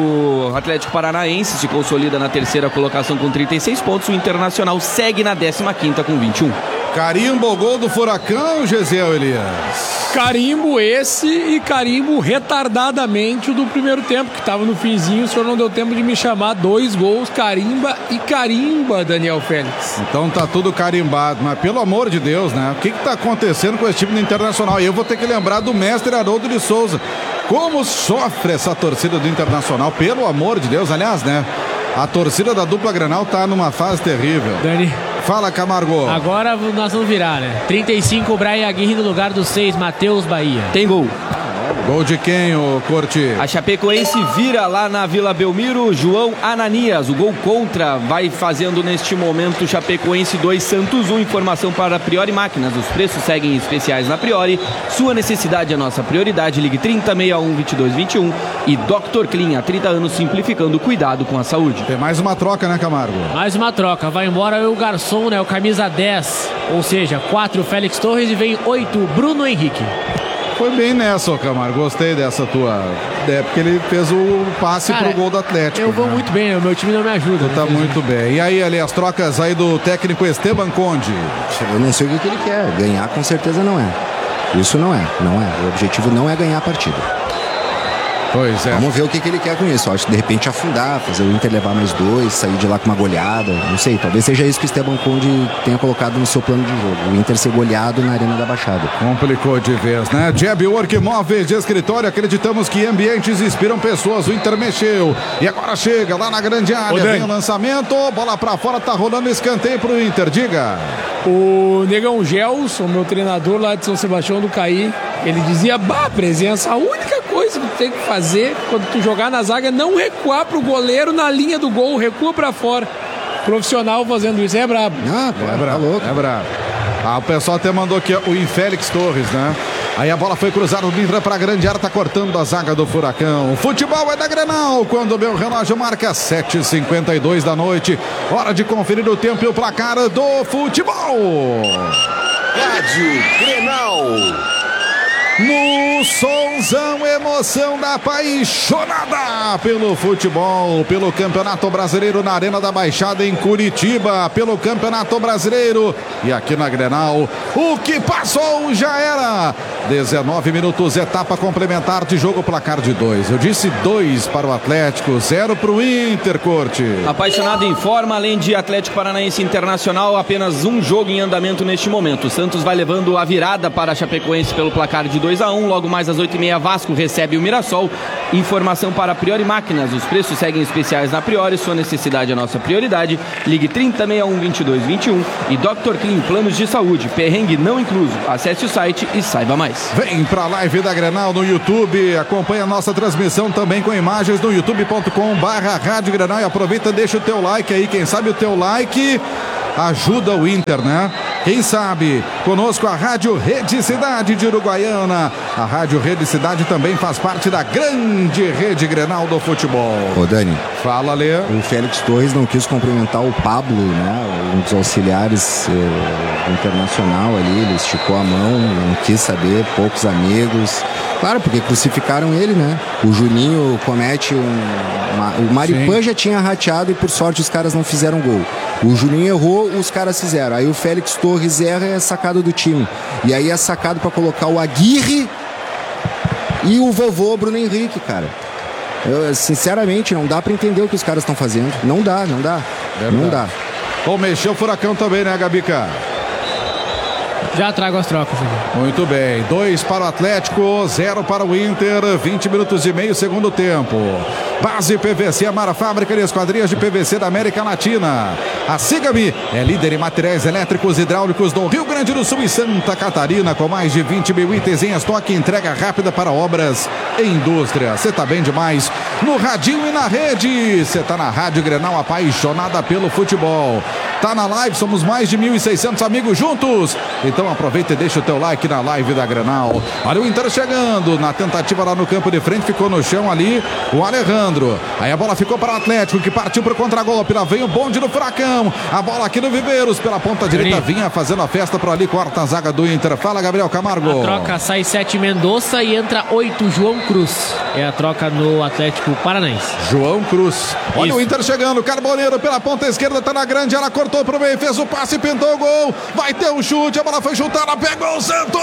o Atlético Paranaense se consolida na 3ª colocação com 36 pontos. O Internacional segue na 15ª com 21. Carimbo o gol do Furacão, Gesiel Elias. Carimbo esse e carimbo retardadamente o do primeiro tempo, que estava no finzinho, o senhor não deu tempo de me chamar. 2 gols, carimba e carimba, Daniel Félix. Então tá tudo carimbado, mas pelo amor de Deus, né? O que tá acontecendo com esse time do Internacional? E eu vou ter que lembrar do mestre Haroldo de Souza. Como sofre essa torcida do Internacional, pelo amor de Deus. Aliás, né? A torcida da dupla Grenal tá numa fase terrível. Dani. Fala, Camargo. Agora nós vamos virar, né? 35, o Brian Aguirre no lugar do 6, Matheus Bahia. Tem gol. Gol de quem, ô Corti? A Chapecoense vira lá na Vila Belmiro, João Ananias. O gol contra vai fazendo neste momento Chapecoense 2, Santos 1. Informação para a Priori Máquinas. Os preços seguem especiais na Priori. Sua necessidade é nossa prioridade. Ligue 3061-2221. E Dr. Clean, há 30 anos simplificando o cuidado com a saúde. Tem mais uma troca, né, Camargo? Mais uma troca. Vai embora o garçom, né? O camisa 10. Ou seja, 4 Félix Torres e vem 8 Bruno Henrique. Foi bem nessa, ô Camargo. Gostei dessa tua. Porque ele fez o passe pro gol do Atlético. Eu vou muito bem, o meu time não me ajuda. Tá muito bem. E aí, ali, as trocas aí do técnico Esteban Conde? Eu não sei o que ele quer. Ganhar com certeza não é. Isso não é. O objetivo não é ganhar a partida. Pois é. Vamos ver o que ele quer com isso. Acho que de repente afundar, fazer o Inter levar mais 2, sair de lá com uma goleada. Não sei, talvez seja isso que o Esteban Conde tenha colocado no seu plano de jogo. O Inter ser goleado na Arena da Baixada. Complicou de vez, né? Jeb Work Móveis de Escritório. Acreditamos que ambientes inspiram pessoas. O Inter mexeu. E agora chega lá na grande área. Vem o lançamento. Bola pra fora. Tá rolando escanteio pro Inter. Diga. O Negão Gelson, meu treinador lá de São Sebastião do Caí, ele dizia, presença, a única coisa que tu tem que fazer quando tu jogar na zaga é não recuar pro goleiro na linha do gol, recua pra fora. Profissional fazendo isso é brabo. É brabo, é brabo. O pessoal até mandou aqui o Infélix Torres, né? Aí a bola foi cruzada do Inter para a grande área, tá cortando a zaga do Furacão. O futebol é da Grenal, quando o meu relógio marca 7h52 da noite. Hora de conferir o tempo e o placar do futebol. Rádio Grenal. No Sonzão, emoção da apaixonada pelo futebol, pelo Campeonato Brasileiro na Arena da Baixada em Curitiba, pelo Campeonato Brasileiro e aqui na Grenal, o que passou já era. 19 minutos, etapa complementar de jogo, placar de 2. Eu disse 2 para o Atlético, 0 para o Inter, Corte. Apaixonado em forma, além de Atlético Paranaense Internacional, apenas um jogo em andamento neste momento. O Santos vai levando a virada para a Chapecoense pelo placar de 2-1. Logo mais às 8h30, Vasco recebe o Mirassol. Informação para a Priori Máquinas. Os preços seguem especiais na Priori. Sua necessidade é nossa prioridade. Ligue 3061-2221. E Dr. Clean, planos de saúde. Perrengue não incluso. Acesse o site e saiba mais. Vem pra live da Grenal no YouTube. Acompanha a nossa transmissão também com imagens no youtube.com/Rádio Grenal. E aproveita, deixa o teu like aí. Quem sabe o teu like ajuda o Inter, né? Quem sabe? Conosco a Rádio Rede Cidade de Uruguaiana. A Rádio Rede Cidade também faz parte da grande rede Grenal do futebol. Ô, Dani. Fala, Lê. O Félix Torres não quis cumprimentar o Pablo, né? Um dos auxiliares internacional ali. Ele esticou a mão, não quis saber, poucos amigos. Claro, porque crucificaram ele, né? O Juninho comete o Maripã já tinha rateado e por sorte os caras não fizeram gol. O Juninho errou, os caras fizeram. Aí o Félix Torres erra e é sacado do time. E aí é sacado pra colocar o Aguirre e o vovô Bruno Henrique, cara. Sinceramente, não dá pra entender o que os caras estão fazendo. Não dá. Verdade. Não dá. Bom, mexeu o Furacão também, né, Gabica? Já trago as trocas aqui. Muito bem, 2 para o Atlético, 0 para o Inter, 20 minutos e meio, segundo tempo. Base PVC, a maior fábrica de esquadrias de PVC da América Latina. A Siga-me é líder em materiais elétricos e hidráulicos do Rio Grande do Sul e Santa Catarina, com mais de 20 mil itens em estoque e entrega rápida para obras e indústria. Você tá bem demais no radinho e na rede. Você tá na Rádio Grenal, apaixonada pelo futebol. Tá na live, somos mais de 1.600 amigos juntos. Então aproveita e deixa o teu like na live da Grenal. Olha o Inter chegando na tentativa lá no campo de frente, ficou no chão ali o Alejandro. Aí a bola ficou para o Atlético, que partiu para o contragolpe. Lá vem o bonde do Furacão. A bola aqui no Viveiros, pela ponta direita, vinha fazendo a festa por ali, corta a zaga do Inter. Fala, Gabriel Camargo. A troca, sai 7 Mendonça e entra 8 João Cruz. É a troca no Atlético Paranaense. João Cruz. Olha Isso. o Inter chegando, Carboneiro pela ponta esquerda, tá na grande, ela cortou pro meio, fez o passe, pintou o gol. Vai ter um chute, a bola foi chutada, pegou o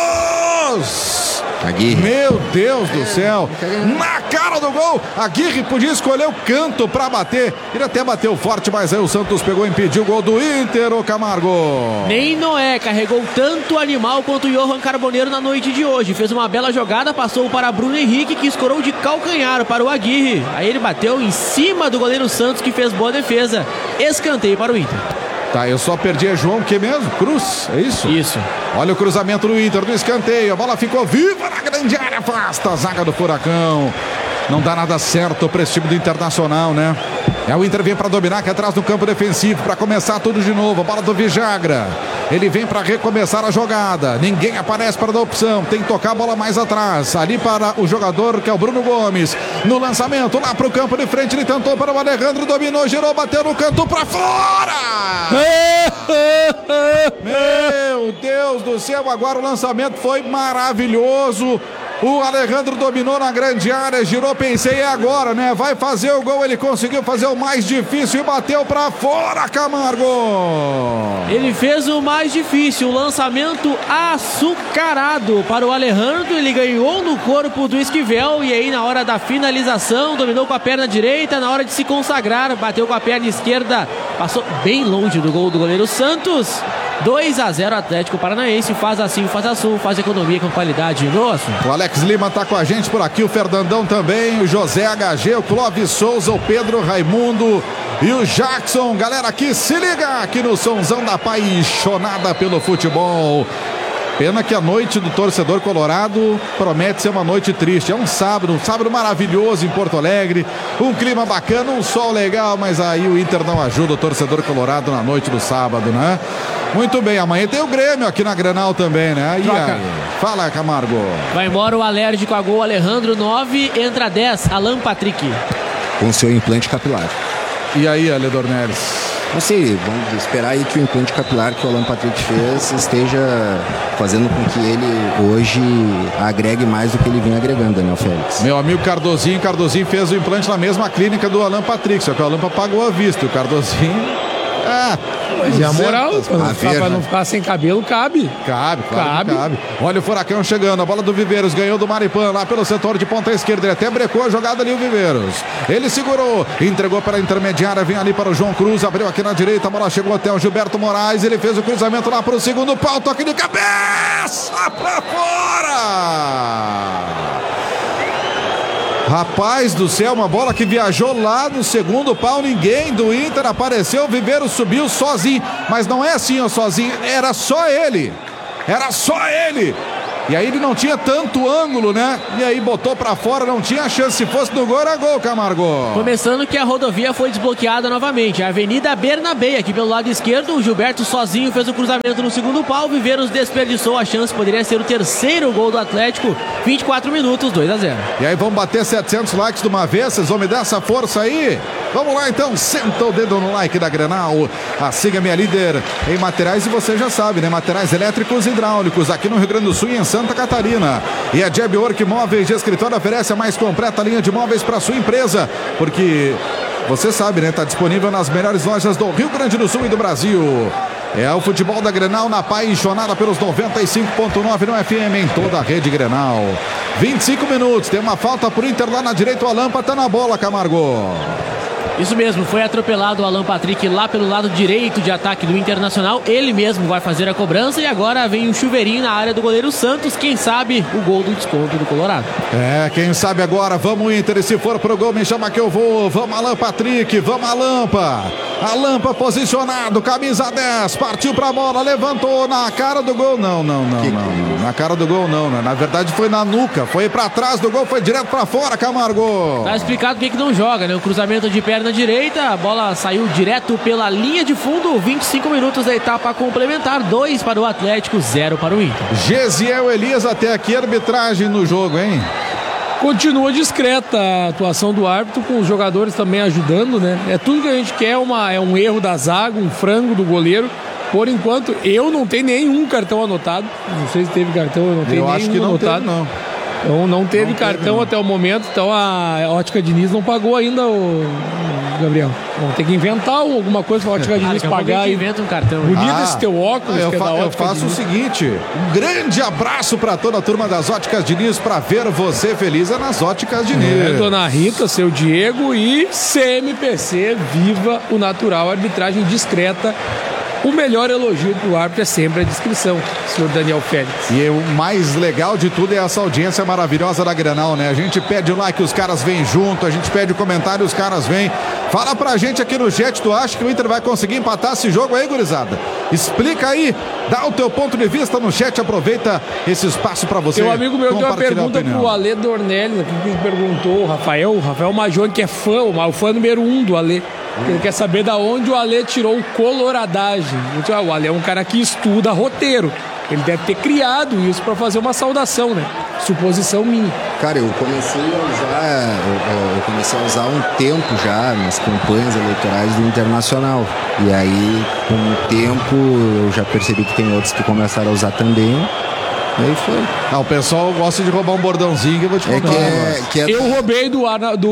Santos. Aguirre. Meu Deus do céu. Na cara do gol, Aguirre podia escolher o canto pra bater. Ele até bateu forte, mas aí o Santos pegou e impediu o gol do Inter, o Camargo. Nem Noé carregou tanto animal quanto o Johan Carboneiro na noite de hoje. Fez uma bela jogada, passou para Bruno Henrique, que escorou de calcanhar para o Aguirre. Aí ele bateu em cima do goleiro Santos, que fez boa defesa. Escanteio para o Inter. Tá, eu só perdi a João, que mesmo? Cruz, é isso? Isso. Olha o cruzamento do Inter, do escanteio. A bola ficou viva na grande área, afasta a zaga do Furacão. Não dá nada certo para esse time do Internacional, né? É o Inter vem para dominar aqui atrás do campo defensivo, para começar tudo de novo. A bola do Vijagra. Ele vem para recomeçar a jogada. Ninguém aparece para dar opção. Tem que tocar a bola mais atrás. Ali para o jogador que é o Bruno Gomes. No lançamento, lá para o campo de frente. Ele tentou para o Alejandro, dominou, girou, bateu no canto para fora! Meu Deus do céu, agora o lançamento foi maravilhoso. O Alejandro dominou na grande área, girou, pensei, é agora, né? Vai fazer o gol, ele conseguiu fazer o mais difícil e bateu pra fora, Camargo! Ele fez o mais difícil, o lançamento açucarado para o Alejandro, ele ganhou no corpo do Esquivel e aí na hora da finalização, dominou com a perna direita, na hora de se consagrar, bateu com a perna esquerda, passou bem longe do gol do goleiro Santos. 2-0 Atlético Paranaense, faz assim, faz assim, faz economia com qualidade no assunto. O Alex Lima tá com a gente por aqui, o Fernandão também, o José HG, o Clóvis Souza, o Pedro Raimundo e o Jackson. Galera aqui, se liga aqui no Sonzão da apaixonada pelo futebol. Pena que a noite do torcedor colorado promete ser uma noite triste. É um sábado maravilhoso em Porto Alegre, um clima bacana, um sol legal, mas aí o Inter não ajuda o torcedor colorado na noite do sábado, né? Muito bem, amanhã tem o Grêmio aqui na Grenal também, né? E aí? Fala, Camargo. Vai embora o alérgico a gol Alejandro, 9, entra 10, Alan Patrick. Com seu implante capilar. E aí, Ale Dornelles? Não sei, vamos esperar aí que o implante capilar que o Alan Patrick fez esteja fazendo com que ele hoje agregue mais do que ele vinha agregando, Daniel Félix. Meu amigo Cardozinho fez o implante na mesma clínica do Alan Patrick, só que o Alan pagou à vista. O Cardozinho... Mas é a moral, pra não ficar sem cabelo, cabe. Cabe. Olha o Furacão chegando, a bola do Viveiros, ganhou do Maripan lá pelo setor de ponta esquerda, ele até brecou a jogada ali o Viveiros. Ele segurou, entregou para a intermediária, vem ali para o João Cruz, abriu aqui na direita, a bola chegou até o Gilberto Moraes, ele fez o cruzamento lá para o segundo pau, toque de cabeça para fora! Rapaz do céu, uma bola que viajou lá no segundo pau, ninguém do Inter apareceu, o Viveiros subiu sozinho, mas não é assim, ó, sozinho, era só ele. E aí ele não tinha tanto ângulo, né? E aí botou pra fora, não tinha chance. Se fosse no gol, era gol, Camargo. Começando que a rodovia foi desbloqueada novamente. A Avenida Bernabé, aqui pelo lado esquerdo. O Gilberto sozinho fez o cruzamento no segundo pau. O Viveiros desperdiçou a chance. Poderia ser o terceiro gol do Atlético. 24 minutos, 2-0. E aí vamos bater 700 likes de uma vez. Vocês vão me dar essa força aí? Vamos lá então, senta o dedo no like da Grenal. A Siga-me é líder em materiais e você já sabe, né? Materiais elétricos e hidráulicos aqui no Rio Grande do Sul e em Santa Catarina. E a Jeb Work Móveis de Escritório oferece a mais completa linha de móveis para sua empresa, porque você sabe, né? Tá disponível nas melhores lojas do Rio Grande do Sul e do Brasil. É o futebol da Grenal na apaixonada pelos 95.9 no FM em toda a rede Grenal. 25 minutos, tem uma falta pro Inter lá na direita, o Alampa tá na bola, Camargo. Isso mesmo, foi atropelado o Alan Patrick lá pelo lado direito de ataque do Internacional. Ele mesmo vai fazer a cobrança e agora vem um chuveirinho na área do goleiro Santos. Quem sabe o gol do desconto do Colorado. Quem sabe agora, vamos Inter, e se for pro gol me chama que eu vou. Vamos Alan Patrick, vamos Alampa. Alampa posicionado, camisa 10, partiu pra bola, levantou na cara do gol. Não. Na cara do gol não, né? Na verdade foi na nuca, foi pra trás do gol, foi direto pra fora, Camargo. Tá explicado por que não joga, né? O cruzamento de perna direita, a bola saiu direto pela linha de fundo. 25 minutos da etapa complementar, 2 para o Atlético, 0 para o Inter. Gesiel Elias, até aqui arbitragem no jogo, hein? Continua discreta a atuação do árbitro, com os jogadores também ajudando, né? É tudo que a gente quer, é um erro da zaga, um frango do goleiro. Por enquanto, eu não tenho nenhum cartão anotado. Não sei se teve cartão, eu não tenho nenhum acho que não anotado. Teve, não. Então não teve cartão até o momento, então a Ótica Diniz não pagou ainda, o Gabriel. Vamos ter que inventar alguma coisa para a Ótica Diniz pagar. Inventa um cartão. Bonito esse teu óculos. Eu faço o seguinte, um grande abraço para toda a turma das Óticas Diniz, para ver você feliz é nas Óticas Diniz. Dona Rita, seu Diego e CMPC, viva o natural, arbitragem discreta. O melhor elogio pro árbitro é sempre a descrição, senhor Daniel Félix. E o mais legal de tudo é essa audiência maravilhosa da Grenal, né? A gente pede o like, os caras vêm junto, a gente pede o comentário, os caras vêm. Fala pra gente aqui no chat, tu acha que o Inter vai conseguir empatar esse jogo aí, gurizada? Explica aí, dá o teu ponto de vista no chat, aproveita esse espaço pra você. Tem um amigo meu tem uma pergunta pro Ale Dornelles, aqui que perguntou, o Rafael Major, que é o fã número 1 do Ale. Ele quer saber da onde o Ale tirou coloradagem. O Ale é um cara que estuda roteiro. Ele deve ter criado isso para fazer uma saudação, né? Suposição minha. Cara, eu comecei a usar um tempo já nas campanhas eleitorais do Internacional. E aí, com o tempo, eu já percebi que tem outros que começaram a usar também. Aí foi. O pessoal gosta de roubar um bordãozinho que eu vou te contar. Eu roubei do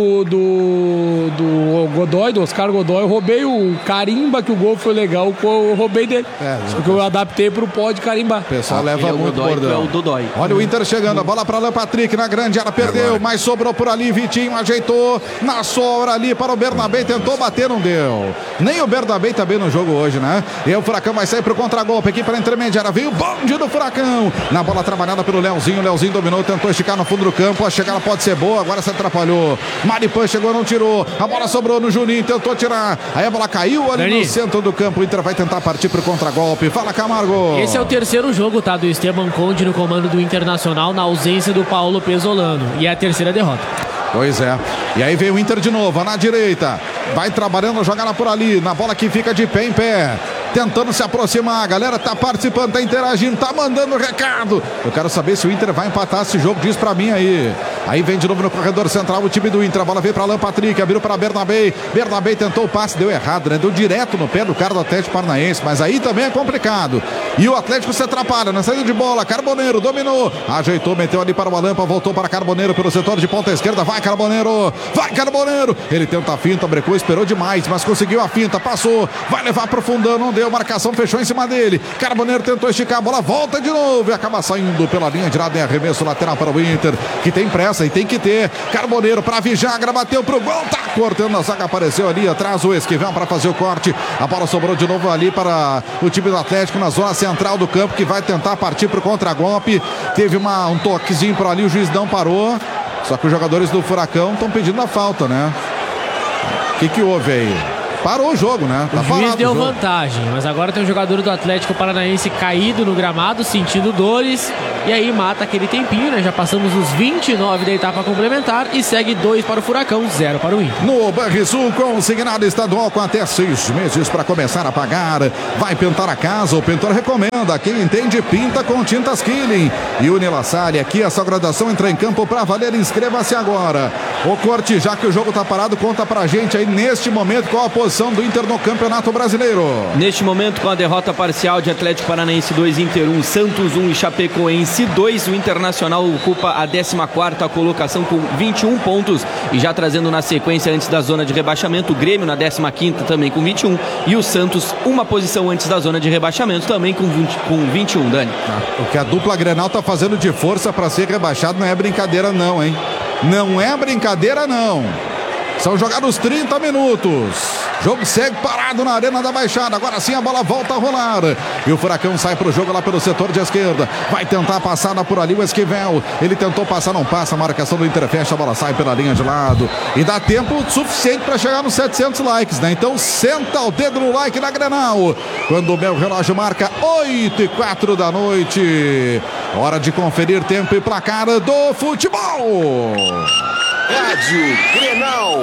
Godoy, do Oscar Godoy, eu roubei o carimba, que o gol foi legal, eu roubei dele. Só que eu adaptei pro pó de carimbar. O pessoal leva muito Godoy, bordão. é o Dodói. Olha o Inter chegando, a bola para Alan Patrick na grande área, perdeu, mas sobrou por ali, Vitinho ajeitou, na sobra ali para o Bernabé, tentou bater, não deu. Nem o Bernabé tá bem no jogo hoje, né? E o Furacão vai sair pro contragolpe aqui para a intermediária, veio o bonde do Furacão, na bola bola trabalhada pelo Leozinho. O Leozinho dominou, tentou esticar no fundo do campo. A chegada pode ser boa, agora se atrapalhou. Maripan chegou, não tirou. A bola sobrou no Juninho, tentou tirar. Aí a bola caiu ali no centro do campo. O Inter vai tentar partir pro contragolpe. Fala, Camargo. Esse é o terceiro jogo, tá, do Esteban Conde no comando do Internacional, na ausência do Paulo Pesolano. E é a terceira derrota. Pois é. E aí vem o Inter de novo, na direita. Vai trabalhando a jogada por ali. Na bola que fica de pé em pé. Tentando se aproximar. A galera tá participando, tá interagindo, tá mandando recado. Eu quero saber se o Inter vai empatar esse jogo. Diz pra mim aí. Aí vem de novo no corredor central o time do Inter. A bola veio pra Alan Patrick. Abriu pra Bernabé. Bernabé tentou o passe, deu errado, né? Deu direto no pé do cara do Atlético Paranaense. Mas aí também é complicado. E o Atlético se atrapalha na saída de bola. Carboneiro dominou. Ajeitou, meteu ali para o Alampa. Voltou para Carboneiro pelo setor de ponta esquerda. Vai, Carboneiro. Vai, Carboneiro. Ele tenta a finta, brecou, esperou demais, mas conseguiu a finta. Passou. Vai levar pro fundão. Não deu. Marcação fechou em cima dele. Carboneiro tentou esticar a bola. Volta de novo. E acaba saindo pela linha de lado em arremesso lateral para o Inter, que tem pressa e tem que ter. Carboneiro para Vijagra. Bateu pro gol. Tá cortando a zaga. Apareceu ali atrás o Esquivel para fazer o corte. A bola sobrou de novo ali para o time do Atlético na zona central do campo, que vai tentar partir pro contragolpe. Teve um toquezinho por ali. O juiz não parou. Só que os jogadores do Furacão estão pedindo a falta, né? O que houve aí? Parou o jogo, né? Tá, o juiz deu vantagem, mas agora tem um jogador do Atlético Paranaense caído no gramado, sentindo dores, e aí mata aquele tempinho, né? Já passamos os 29 da etapa complementar e segue 2 para o Furacão, 0 para o Inter. No Banrisul, consignado estadual com até 6 meses para começar a pagar. Vai pintar a casa, o pintor recomenda. Quem entende, pinta com tintas Killing. E Unilassalle, aqui essa gradação entra em campo para valer. Inscreva-se agora. O Corte, já que o jogo tá parado, conta pra gente aí neste momento qual a posição do Inter no Campeonato Brasileiro. Neste momento, com a derrota parcial de Atlético Paranaense 2, Inter 1, Santos 1 e Chapecoense 2, o Internacional ocupa a 14ª colocação com 21 pontos e já trazendo na sequência antes da zona de rebaixamento, o Grêmio na 15ª também com 21 e o Santos uma posição antes da zona de rebaixamento também com 21, Dani. O que a dupla Grenal tá fazendo de força para ser rebaixado não é brincadeira não, hein? Não é brincadeira não. São jogados 30 minutos. Jogo segue parado na Arena da Baixada. Agora sim a bola volta a rolar. E o Furacão sai pro jogo lá pelo setor de esquerda. Vai tentar a passada por ali o Esquivel. Ele tentou passar, não passa. A marcação do Inter fecha. A bola sai pela linha de lado. E dá tempo suficiente para chegar nos 700 likes, né? Então senta o dedo no like na Grenal. Quando o meu relógio marca 8h04 da noite. Hora de conferir tempo e placar do futebol. Rádio Grenal.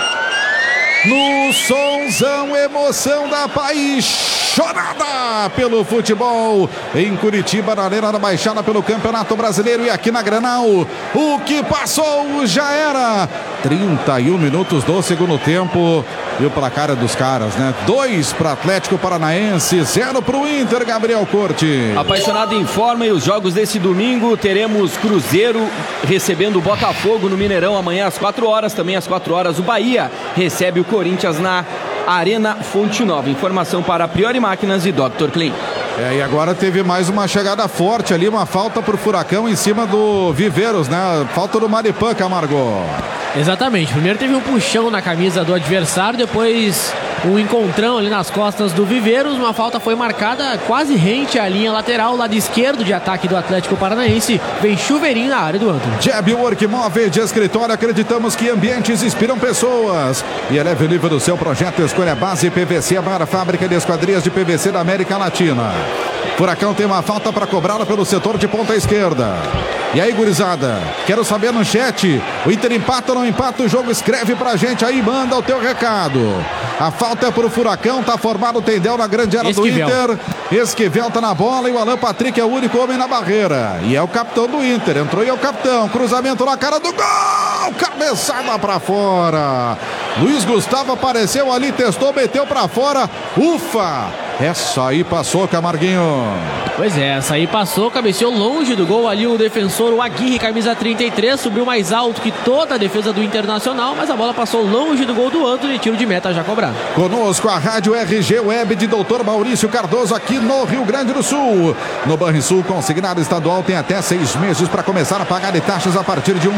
No sonzão, emoção da apaixonada pelo futebol. Em Curitiba, na Arena da Baixada, pelo Campeonato Brasileiro. E aqui na Grenal, o que passou já era. 31 minutos do segundo tempo. E o placar é dos caras, né? 2 para Atlético Paranaense, 0 para o Inter, Gabriel Corte. Apaixonado informa, e os jogos desse domingo teremos Cruzeiro recebendo o Botafogo no Mineirão amanhã às 4 horas, também às 4 horas o Bahia recebe o Corinthians na Arena Fonte Nova. Informação para a Priori Máquinas e Dr. Clean. E agora teve mais uma chegada forte ali, uma falta pro Furacão em cima do Viveiros, né? Falta do Maripan, Camargo. Exatamente, primeiro teve um puxão na camisa do adversário, depois um encontrão ali nas costas do Viveiros, uma falta foi marcada quase rente à linha lateral, lado esquerdo de ataque do Atlético Paranaense, vem Chuveirinho na área do Antônio. Jeb Work Móveis de escritório, acreditamos que ambientes inspiram pessoas. E eleve o nível do seu projeto, escolha a base PVC, a maior fábrica de esquadrias de PVC da América Latina. Furacão tem uma falta para cobrá-la pelo setor de ponta esquerda. E aí, gurizada, quero saber no chat, o Inter empata ou não empata o jogo? Escreve pra gente aí, manda o teu recado. A falta é pro Furacão, tá formado o Tendel na grande área do Inter. Esquivel tá na bola e o Alan Patrick é o único homem na barreira. E é o capitão do Inter, entrou e é o capitão. Cruzamento na cara do gol, cabeçada pra fora. Luiz Gustavo apareceu ali, testou, meteu pra fora. Ufa! Essa aí passou, Camarguinho. Pois é, essa aí passou, cabeceou longe do gol ali o defensor, o Aguirre, camisa 33, subiu mais alto que toda a defesa do Internacional, mas a bola passou longe do gol do Antony, tiro de meta já cobrado. Conosco a Rádio RG Web de Dr. Maurício Cardoso aqui no Rio Grande do Sul. No Banrisul, consignado estadual tem até 6 meses para começar a pagar de taxas a partir de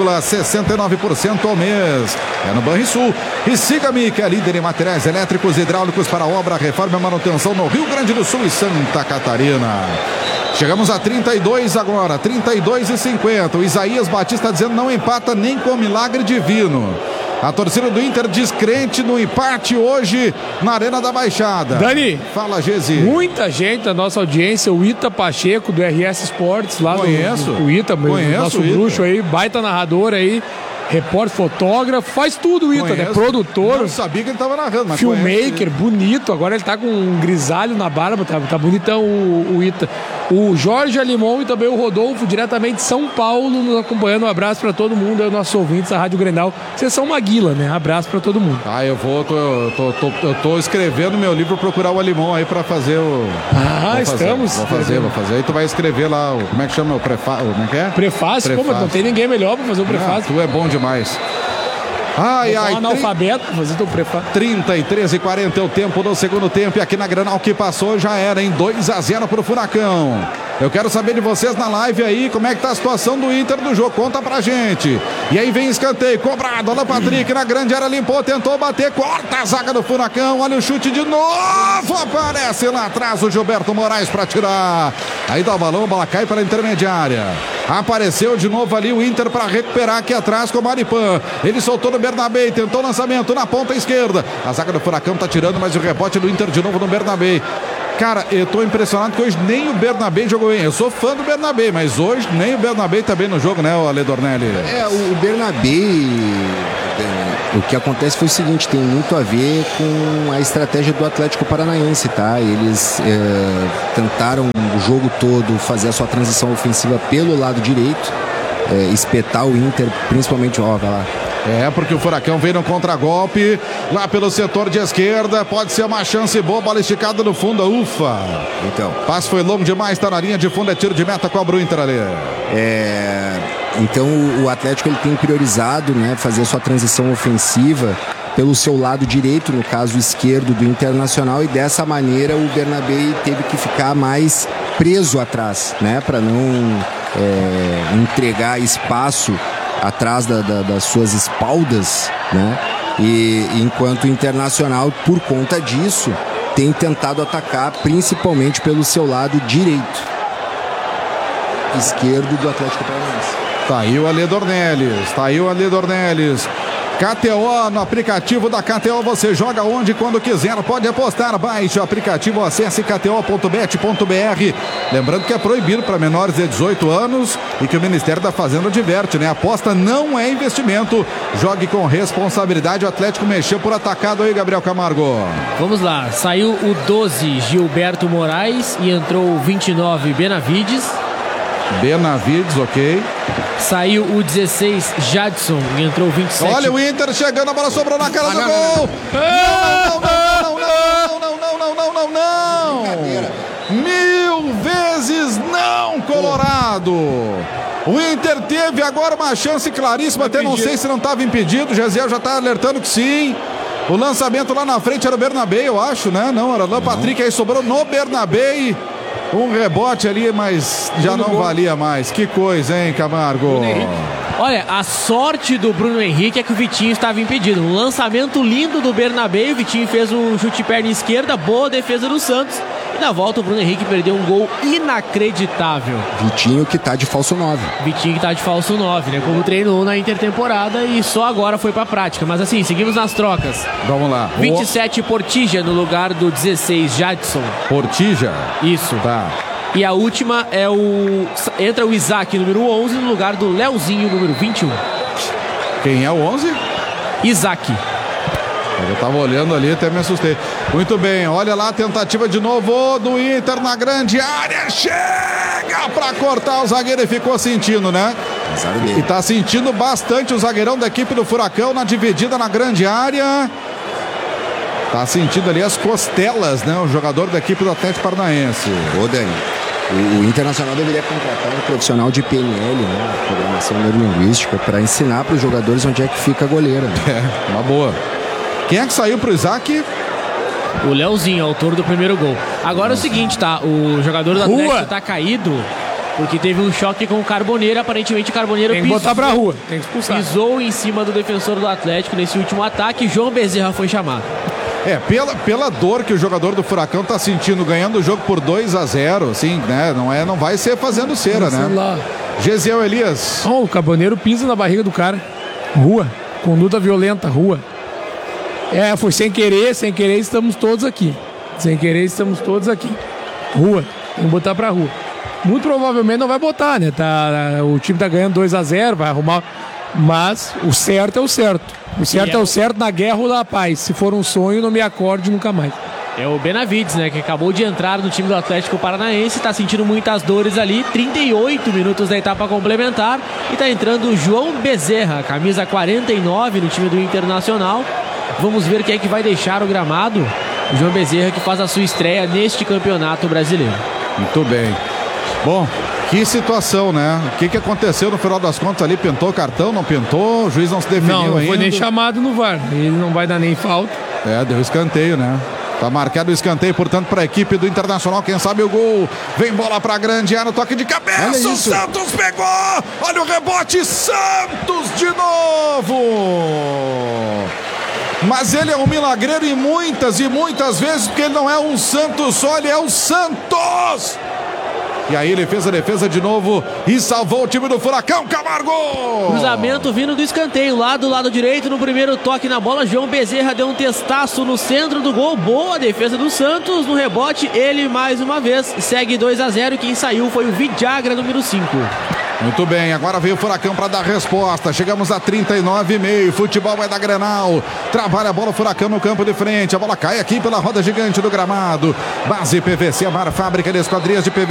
1,69% ao mês. É no Banrisul. E siga-me, que é líder em materiais elétricos e hidráulicos para obra, reforma e manutenção atenção no Rio Grande do Sul e Santa Catarina. Chegamos a 32 agora, 32:50. O Isaías Batista dizendo não empata nem com milagre divino. A torcida do Inter descrente no empate hoje na Arena da Baixada. Dani, fala, Gesi. Muita gente da nossa audiência, o Ita Pacheco do RS Sports, lá do Ita, nosso bruxo aí, baita narrador aí, repórter, fotógrafo, faz tudo o Ita, né? Produtor. Não sabia que ele tava narrando, mas filmmaker, bonito. Agora ele tá com um grisalho na barba, tá bonitão o Ita. O Jorge Alimon e também o Rodolfo, diretamente de São Paulo, nos acompanhando. Um abraço pra todo mundo, nossos ouvintes da Rádio Grenal. Vocês são uma guila, né? Abraço pra todo mundo. Eu tô escrevendo meu livro, procurar o Alimon aí pra fazer o... Vou fazer. Aí tu vai escrever lá, como é que chama o prefácio? Como é que é? Prefácio? Pô, mas não tem ninguém melhor pra fazer o prefácio. Tu é bom demais. Analfabeto, fazer teu prefácio. 33:40 é o tempo do segundo tempo. E aqui na Grenal que passou já era, em 2-0 pro Furacão. Eu quero saber de vocês na live aí, como é que tá a situação do Inter do jogo. Conta pra gente. E aí vem escanteio, cobrado. Olha o Patrick na grande área, limpou, tentou bater, corta a zaga do Furacão. Olha o chute de novo. Aparece lá atrás o Gilberto Moraes pra tirar. Aí dá o balão, a bola cai pela intermediária. Apareceu de novo ali o Inter para recuperar aqui atrás com o Maripan. Ele soltou no Bernabé, tentou lançamento na ponta esquerda. A zaga do Furacão tá tirando, mas o rebote do Inter de novo no Bernabé. Cara, eu tô impressionado que hoje nem o Bernabé jogou bem. Eu sou fã do Bernabé, mas hoje nem o Bernabé tá bem no jogo, né, o Ale Dornelli? O Bernabé, o que acontece foi o seguinte, tem muito a ver com a estratégia do Atlético Paranaense, tá? Eles tentaram o jogo todo fazer a sua transição ofensiva pelo lado direito, espetar o Inter, principalmente, vai lá. Porque o Furacão veio no contragolpe lá pelo setor de esquerda. Pode ser uma chance boa, bola esticada no fundo. Ufa! Então, passe foi longo demais, tá na linha de fundo, é tiro de meta, cobra o Inter ali. Então o Atlético ele tem priorizado, né, fazer a sua transição ofensiva pelo seu lado direito, no caso esquerdo do Internacional, e dessa maneira o Bernabé teve que ficar mais preso atrás, né, para não entregar espaço atrás das suas espaldas, né? E enquanto o Internacional, por conta disso, tem tentado atacar principalmente pelo seu lado direito, esquerdo do Atlético Paranaense. Tá aí o Ale Dornelles. KTO, no aplicativo da KTO, você joga onde, quando quiser, pode apostar. Baixe o aplicativo, acesse kto.bet.br. Lembrando que é proibido para menores de 18 anos e que o Ministério da Fazenda diverte, né? Aposta não é investimento. Jogue com responsabilidade. O Atlético mexeu por atacado aí, Gabriel Camargo. Vamos lá, saiu o 12 Gilberto Moraes e entrou o 29 Benavides, ok. Saiu o 16 Jadson e entrou o 27. Olha o Inter chegando, a bola sobrou na cara do gol. Não. Mil vezes não, Colorado. O Inter teve agora uma chance claríssima, até não sei se não estava impedido. O Gesiel já está alertando que sim. O lançamento lá na frente era o Bernabé, eu acho, né? Não, era o Patrick, aí sobrou no Bernabé. Um rebote ali, mas já não valia mais. Que coisa, hein, Camargo? Olha, a sorte do Bruno Henrique é que o Vitinho estava impedido. Um lançamento lindo do Bernabé, o Vitinho fez um chute de perna esquerda, boa defesa do Santos. E na volta o Bruno Henrique perdeu um gol inacreditável. Vitinho que tá de falso 9. Né? Como treinou na intertemporada e só agora foi pra prática. Mas assim, seguimos nas trocas. Vamos lá. 27 Portija no lugar do 16 Jadson. Portija? Isso. Tá. E a última entra o Isaac, número 11, no lugar do Leozinho, número 21. Quem é o 11? Isaac. Eu tava olhando ali, até me assustei. Muito bem, olha lá a tentativa de novo do Inter na grande área. Chega pra cortar o zagueiro e ficou sentindo, né? E tá sentindo bastante o zagueirão da equipe do Furacão na dividida na grande área. Tá sentindo ali as costelas, né? O jogador da equipe do Atlético Paranaense. Ô, Dani, o Internacional deveria contratar um profissional de PNL, né? Programação neurolinguística, para ensinar para os jogadores onde é que fica a goleira. Né? Uma boa. Quem é que saiu pro Isaac? O Leozinho, autor do primeiro gol. Agora é o seguinte, tá? O jogador do Atlético tá caído porque teve um choque com o Carboneiro. Aparentemente o Carboneiro tem que botar pra rua, tem que expulsar. Pisou em cima do defensor do Atlético nesse último ataque. João Bezerra foi chamado. Pela dor que o jogador do Furacão tá sentindo, ganhando o jogo por 2-0, assim, né? Não vai ser fazendo cera, né? Gesiel Elias. O Cabaneiro pisa na barriga do cara. Rua. Conduta violenta, rua. Foi sem querer estamos todos aqui. Rua. Tem que botar pra rua. Muito provavelmente não vai botar, né? O time tá ganhando 2-0, vai arrumar. Mas o certo é o certo. O certo é o certo na guerra ou na paz. Se for um sonho, não me acorde nunca mais. É o Benavides, né? Que acabou de entrar no time do Atlético Paranaense, tá sentindo muitas dores ali. 38 minutos da etapa complementar. E tá entrando o João Bezerra, camisa 49 no time do Internacional. Vamos ver quem é que vai deixar o gramado. O João Bezerra, que faz a sua estreia neste campeonato brasileiro. Muito bem. Bom, que situação, né? O que aconteceu no final das contas ali? Pintou cartão, não pintou? O juiz não se definiu ainda? Não foi nem chamado no VAR. Ele não vai dar nem falta. Deu escanteio, né? Tá marcado o escanteio, portanto, para a equipe do Internacional. Quem sabe o gol. Vem bola para a grande área, no toque de cabeça. O Santos pegou. Olha o rebote. Santos de novo. Mas ele é um milagreiro e muitas vezes, porque ele não é um Santos só, ele é o Santos. E aí ele fez a defesa de novo e salvou o time do Furacão. Camargo! Cruzamento vindo do escanteio, lá do lado direito, no primeiro toque na bola. João Bezerra deu um testaço no centro do gol. Boa defesa do Santos. No rebote, ele mais uma vez segue 2-0. Quem saiu foi o Vidagra, número 5. Muito bem, agora veio o Furacão para dar resposta. Chegamos a 39,5. Futebol vai dar Grenal. Trabalha a bola, o Furacão no campo de frente. A bola cai aqui pela roda gigante do gramado. Base PVC, a maior fábrica de esquadrias de PVC